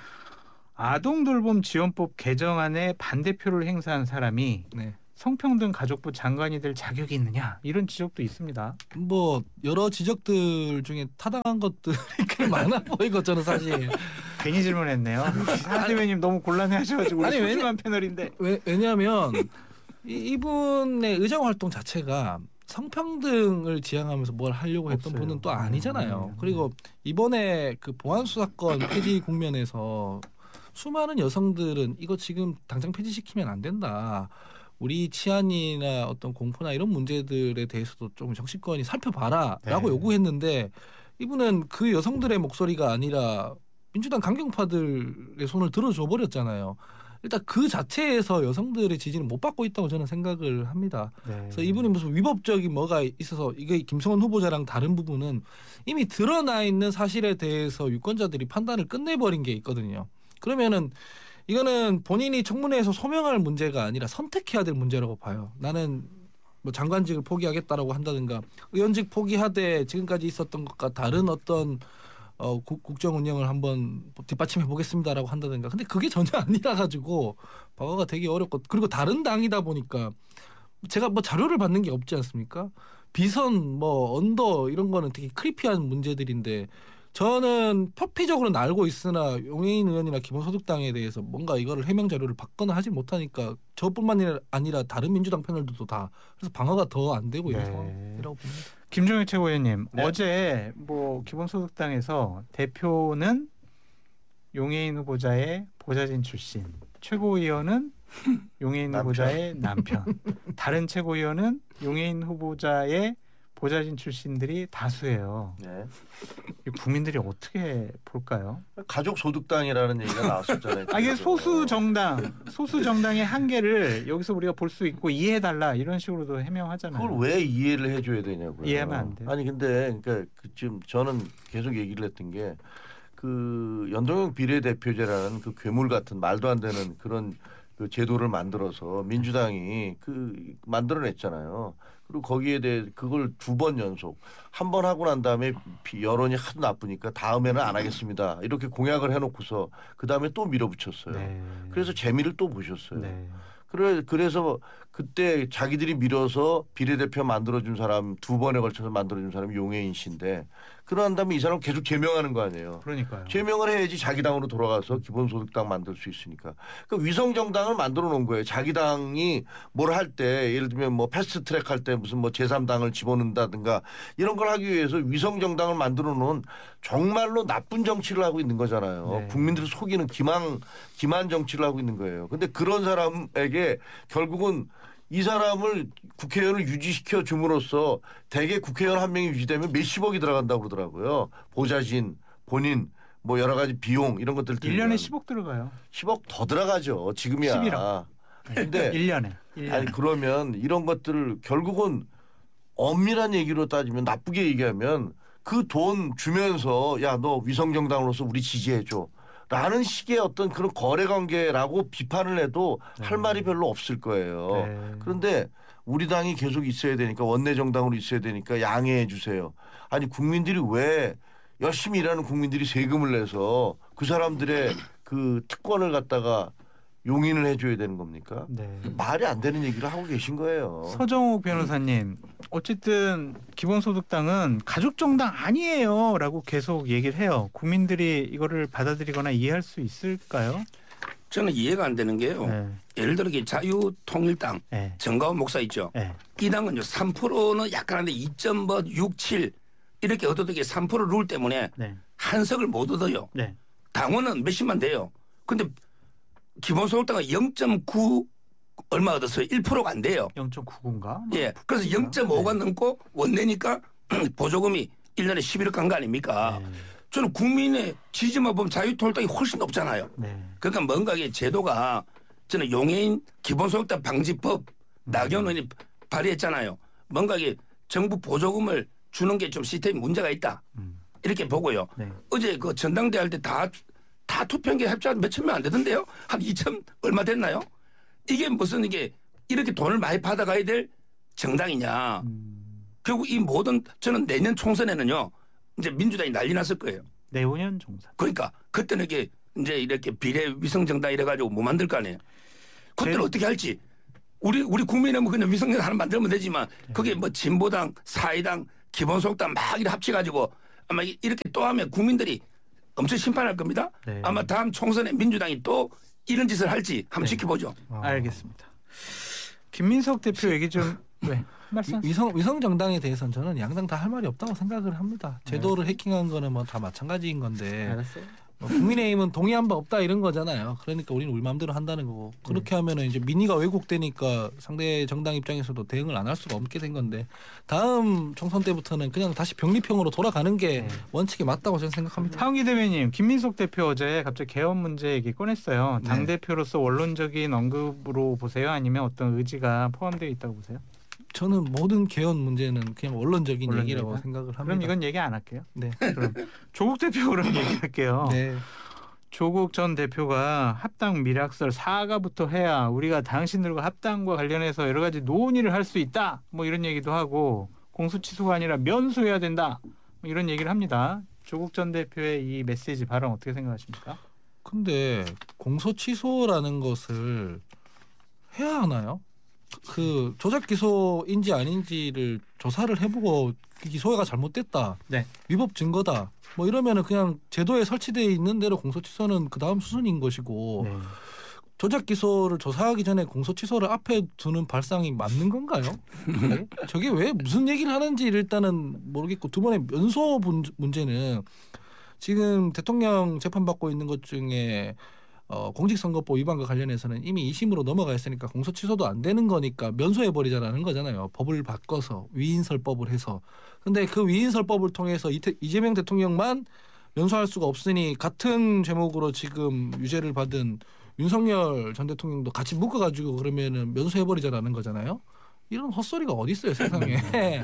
아동돌봄 지원법 개정안에 반대표를 행사한 사람이 네. 성평등 가족부 장관이 될 자격이 있느냐 이런 지적도 있습니다. 뭐 여러 지적들 중에 타당한 것들이 꽤 많아 보이고 저는 사실 괜히 질문했네요. 사 대변인 너무 곤란해하셔가지고 우리 소중한 패널인데. 왜, 왜냐하면 이, 이분의 의정 활동 자체가 성평등을 지향하면서 뭘 하려고 했던 없어요. 분은 또 아니잖아요. 음. 그리고 이번에 그 보안 수사권 폐지 국면에서 수많은 여성들은 이거 지금 당장 폐지시키면 안 된다. 우리 치안이나 어떤 공포나 이런 문제들에 대해서도 좀 정치권이 살펴봐라라고 네. 요구했는데 이분은 그 여성들의 목소리가 아니라 민주당 강경파들의 손을 들어줘 버렸잖아요. 일단 그 자체에서 여성들의 지지는 못 받고 있다고 저는 생각을 합니다. 네. 그래서 이분이 무슨 위법적인 뭐가 있어서 이게 김성원 후보자랑 다른 부분은 이미 드러나 있는 사실에 대해서 유권자들이 판단을 끝내버린 게 있거든요. 그러면은 이거는 본인이 청문회에서 소명할 문제가 아니라 선택해야 될 문제라고 봐요. 나는 뭐 장관직을 포기하겠다라고 한다든가 의원직 포기하되 지금까지 있었던 것과 다른 어떤 어, 국, 국정 운영을 한번 뒷받침해 보겠습니다라고 한다든가. 근데 그게 전혀 아니라 가지고 방어가 되게 어렵고 그리고 다른 당이다 보니까 제가 뭐 자료를 받는 게 없지 않습니까? 비선 뭐 언더 이런 거는 되게 크리피한 문제들인데 저는 표피적으로는 알고 있으나 용해인 의원이나 기본소득당에 대해서 뭔가 이거를 해명 자료를 받거나 하지 못하니까 저뿐만 아니라 다른 민주당 패널들도 다 그래서 방어가 더 안 되고 있는 네. 상황이라고 봅니다. 김종혁 최고위원님 네. 어제 뭐 기본소득당에서 대표는 용해인 후보자의 보좌진 출신, 최고위원은 용해인 남편. 후보자의 남편, 다른 최고위원은 용해인 후보자의 보좌진 출신들이 다수예요. 네. 국민들이 어떻게 볼까요? 가족 소득당이라는 얘기가 나왔었잖아요. 아, 이게 소수 정당, 소수 정당의 한계를 여기서 우리가 볼 수 있고 이해해달라 이런 식으로도 해명하잖아요. 그걸 왜 이해를 해줘야 되냐고요. 이해하면 안 돼요. 아니 근데 그러니까 그 지금 저는 계속 얘기를 했던 게 그 연동형 비례대표제라는 그 괴물 같은 말도 안 되는 그런 그 제도를 만들어서 민주당이 그 만들어냈잖아요. 그리고 거기에 대해 그걸 두 번 연속 한 번 하고 난 다음에 여론이 하도 나쁘니까 다음에는 안 하겠습니다. 이렇게 공약을 해놓고서 그 다음에 또 밀어붙였어요. 네. 그래서 재미를 또 보셨어요. 네. 그래 그래서 그때 자기들이 밀어서 비례대표 만들어준 사람 두 번에 걸쳐서 만들어준 사람이 용해인 씨인데 그러한 다음에 이 사람 계속 제명하는 거 아니에요. 그러니까요. 제명을 해야지 자기 당으로 돌아가서 기본소득당 만들 수 있으니까. 그 위성정당을 만들어 놓은 거예요. 자기 당이 뭘 할 때 예를 들면 뭐 패스트트랙 할 때 무슨 뭐 제삼 당을 집어넣는다든가 이런 걸 하기 위해서 위성정당을 만들어 놓은 정말로 나쁜 정치를 하고 있는 거잖아요. 네. 국민들을 속이는 기만 기만 정치를 하고 있는 거예요. 근데 그런 사람에게 결국은 이 사람을 국회의원을 유지시켜 줌으로써 대개 국회의원 한 명이 유지되면 몇십억이 들어간다고 그러더라고요. 보좌진, 본인, 뭐 여러 가지 비용 이런 것들 일 년에 십억 들어가요. 십억 더 들어가죠. 지금이야. 십일억. 근데 일 년에. 일 년에. 아니 그러면 이런 것들을 결국은 엄밀한 얘기로 따지면 나쁘게 얘기하면 그 돈 주면서 야 너 위성정당으로서 우리 지지해줘. 라는 식의 어떤 그런 거래 관계라고 비판을 해도 네. 할 말이 별로 없을 거예요. 네. 그런데 우리 당이 계속 있어야 되니까 원내 정당으로 있어야 되니까 양해해 주세요. 아니 국민들이 왜 열심히 일하는 국민들이 세금을 내서 그 사람들의 그 특권을 갖다가 용인을 해줘야 되는 겁니까? 네. 말이 안 되는 얘기를 하고 계신 거예요. 서정욱 변호사님, 어쨌든 기본소득당은 가족정당 아니에요라고 계속 얘기를 해요. 국민들이 이거를 받아들이거나 이해할 수 있을까요? 저는 이해가 안 되는 게요. 네. 예를 들어 자유통일당 네. 정가원 목사 있죠. 네. 이 당은요 삼 퍼센트는 약간 한데 이 점 육칠 이렇게 얻어도 게 삼 퍼센트 룰 때문에 네. 한 석을 못 얻어요. 네. 당원은 몇십만 돼요. 근데 기본소득당은 영 점 구 얼마 얻었어요. 일 퍼센트가 안 돼요. 영 점 구구인가? 예. 그래서 영 점 오가 네. 넘고 원내니까 보조금이 일 년에 십일억 간 거 아닙니까? 네. 저는 국민의 지지만 보면 자유통일당이 훨씬 높잖아요. 네. 그러니까 뭔가 이게 제도가 저는 용해인 기본소득당 방지법 나경원 의원이 발의했잖아요. 뭔가 이게 정부 보조금을 주는 게 좀 시스템이 문제가 있다. 음. 이렇게 보고요. 네. 어제 그 전당대 할 때 다 다 투표한 게 합쳐 몇천 명 안 되던데요? 한 이천 얼마 됐나요? 이게 무슨 이게 이렇게 돈을 많이 받아가야 될 정당이냐. 음. 결국 이 모든 저는 내년 총선에는요. 이제 민주당이 난리 났을 거예요. 내후년 총선. 그러니까 그때는 이게 이제 이렇게 비례 위성 정당 이래가지고 뭐 만들 거 아니에요. 그때는 제... 어떻게 할지. 우리 우리 국민은 뭐 그냥 위성 정당 하나 만들면 되지만 네. 그게 뭐 진보당, 사이당, 기본소득당 막 이렇게 합쳐가지고 아마 이렇게 또 하면 국민들이 엄청 심판할 겁니다. 네. 아마 다음 총선에 민주당이 또 이런 짓을 할지 한번 네. 지켜보죠. 어. 알겠습니다. 김민석 대표 얘기 좀 네. 위성 위성 정당에 대해서는 저는 양당 다 할 말이 없다고 생각을 합니다. 제도를 네. 해킹한 거는 뭐 다 마찬가지인 건데. 알았어요. 뭐 국민의힘은 동의한 바 없다 이런 거잖아요. 그러니까 우리는 우리 마음대로 한다는 거고 그렇게 네. 하면은 이제 민의가 왜곡되니까 상대 정당 입장에서도 대응을 안 할 수가 없게 된 건데 다음 총선 때부터는 그냥 다시 병립형으로 돌아가는 게 네. 원칙이 맞다고 저는 생각합니다. 하은기 대변인, 김민석 대표 어제 갑자기 개헌 문제 얘기 꺼냈어요. 당 대표로서 원론적인 언급으로 보세요? 아니면 어떤 의지가 포함되어 있다고 보세요? 저는 모든 개헌 문제는 그냥 원론적인 원론적이다? 얘기라고 생각을 합니다. 그럼 이건 얘기 안 할게요. 네. 그럼 조국 대표 그럼 얘기할게요. 네. 조국 전 대표가 합당 밀약설 사과부터 해야 우리가 당신들과 합당과 관련해서 여러 가지 논의를 할 수 있다. 뭐 이런 얘기도 하고 공소 취소가 아니라 면소해야 된다. 뭐 이런 얘기를 합니다. 조국 전 대표의 이 메시지 발언 어떻게 생각하십니까? 근데 공소 취소라는 것을 해야 하나요? 그 조작 기소인지 아닌지를 조사를 해보고 기소가 잘못됐다, 네. 위법 증거다, 뭐 이러면은 그냥 제도에 설치되어 있는 대로 공소 취소는 그 다음 수순인 것이고 네. 조작 기소를 조사하기 전에 공소 취소를 앞에 두는 발상이 맞는 건가요? 네? 저게 왜 무슨 얘기를 하는지 일단은 모르겠고 두 번의 면소 문제는 지금 대통령 재판받고 있는 것 중에 어, 공직선거법 위반과 관련해서는 이미 이 심으로 넘어가 있으니까 공소 취소도 안 되는 거니까 면소해버리자라는 거잖아요. 법을 바꿔서 위인설법을 해서. 근데 그 위인설법을 통해서 이태, 이재명 대통령만 면소할 수가 없으니 같은 제목으로 지금 유죄를 받은 윤석열 전 대통령도 같이 묶어가지고 그러면은 면소해버리자라는 거잖아요. 이런 헛소리가 어디 있어요 세상에.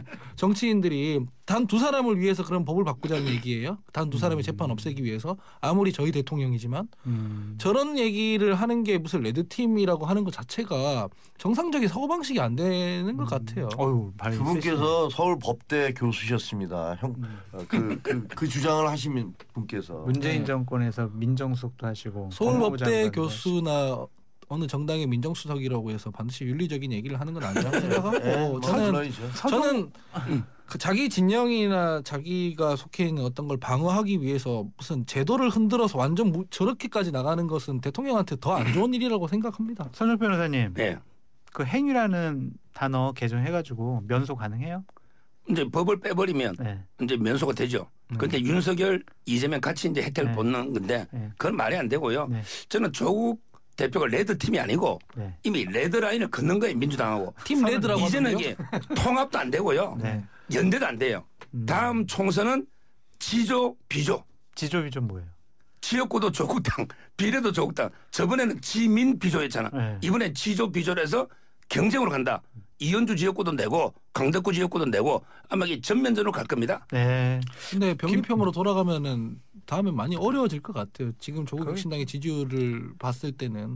정치인들이 단 두 사람을 위해서 그런 법을 바꾸자는 얘기예요. 단 두 사람의 재판 없애기 위해서. 아무리 저희 대통령이지만 음. 저런 얘기를 하는 게 무슨 레드팀이라고 하는 것 자체가 정상적인 사고방식이 안 되는 것 음. 같아요. 어휴, 두 분께서 서울 법대 교수셨습니다. 형, 그, 그, 그 주장을 하신 분께서. 문재인 네. 정권에서 민정수석도 하시고. 서울 법대 교수나 어느 정당의 민정수석이라고 해서 반드시 윤리적인 얘기를 하는 건 아니라고 생각하고 네, 저는 저는 그 자기 진영이나 자기가 속해 있는 어떤 걸 방어하기 위해서 무슨 제도를 흔들어서 완전 무, 저렇게까지 나가는 것은 대통령한테 더 안 좋은 일이라고 생각합니다. 선정 변호사님, 네. 그 행위라는 단어 개정해가지고 면소 가능해요? 이제 법을 빼버리면 네. 이제 면소가 되죠. 그런데 음. 윤석열, 이재명 같이 이제 혜택을 네. 보는 건데 네. 그건 말이 안 되고요. 네. 저는 조국 대표가 레드 팀이 아니고 네. 이미 레드 라인을 긋는 거예요. 민주당하고. 팀 레드라고 이제는 이게 통합도 안 되고요. 네. 연대도 안 돼요. 음. 다음 총선은 지조 비조. 지조 비조 뭐예요? 지역구도 조국당, 비례도 조국당. 저번에는 지민 비조였잖아. 네. 이번엔 지조 비조로 해서 경쟁으로 간다. 이현주 지역구도 내고 강덕구 지역구도 내고 아마 이게 전면전으로 갈 겁니다. 네. 근데 병립형으로 돌아가면은 다음에 많이 어려워질 것 같아요. 지금 조국 혁신당의 지지율을 봤을 때는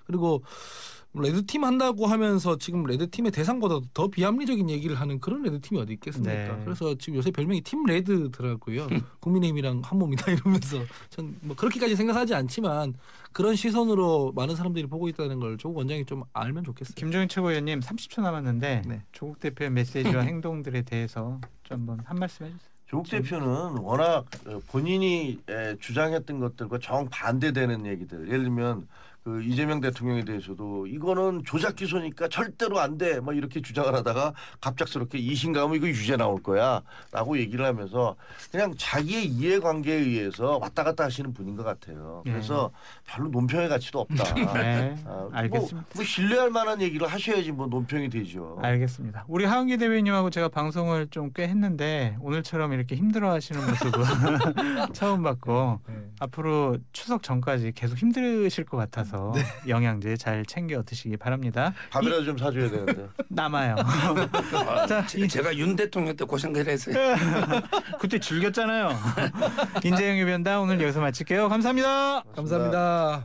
그리고 레드팀 한다고 하면서 지금 레드팀의 대상보다 더 비합리적인 얘기를 하는 그런 레드팀이 어디 있겠습니까? 네. 그래서 지금 요새 별명이 팀 레드더라고요. 국민의힘이랑 한 몸이다 이러면서 전 뭐 그렇게까지 생각하지 않지만 그런 시선으로 많은 사람들이 보고 있다는 걸 조국 원장이 좀 알면 좋겠어요. 김종인 최고위원님 삼십 초 남았는데 네. 조국 대표의 메시지와 행동들에 대해서 좀 한번 한 말씀 해주세요. 조국 대표는 워낙 본인이 주장했던 것들과 정반대되는 얘기들, 예를 들면 그 이재명 대통령에 대해서도 이거는 조작 기소니까 절대로 안 돼, 뭐 이렇게 주장을 하다가 갑작스럽게 이신가하면 이거 유죄 나올 거야라고 얘기를 하면서 그냥 자기의 이해관계에 의해서 왔다 갔다 하시는 분인 것 같아요. 그래서 네. 별로 논평의 가치도 없다. 네. 아, 알겠습니다. 뭐, 뭐 신뢰할 만한 얘기를 하셔야지 뭐 논평이 되죠. 알겠습니다. 우리 하은기 대변인님하고 제가 방송을 좀 꽤 했는데 오늘처럼 이렇게 힘들어하시는 모습은 처음 봤고 네. 앞으로 추석 전까지 계속 힘드실 것 같아서 네. 영양제 잘 챙겨 드시기 바랍니다. 밥이라도 좀 사줘야 되는데. 남아요. 아, 자, 제가 윤 대통령 때 고생을 했어요. 그때 즐겼잖아요. 인재영 유변다 오늘 여기서 마칠게요. 감사합니다. 감사합니다.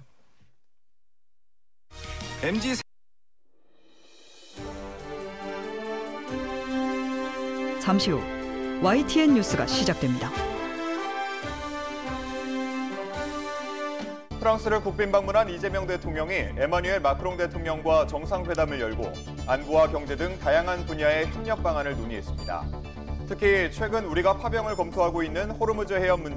엠지 잠시 후 와이티엔 뉴스가 시작됩니다. 프랑스를 국빈 방문한 이재명 대통령이 에마뉘엘 마크롱 대통령과 정상회담을 열고 안보와 경제 등 다양한 분야의 협력 방안을 논의했습니다. 특히 최근 우리가 파병을 검토하고 있는 호르무즈 해협 문제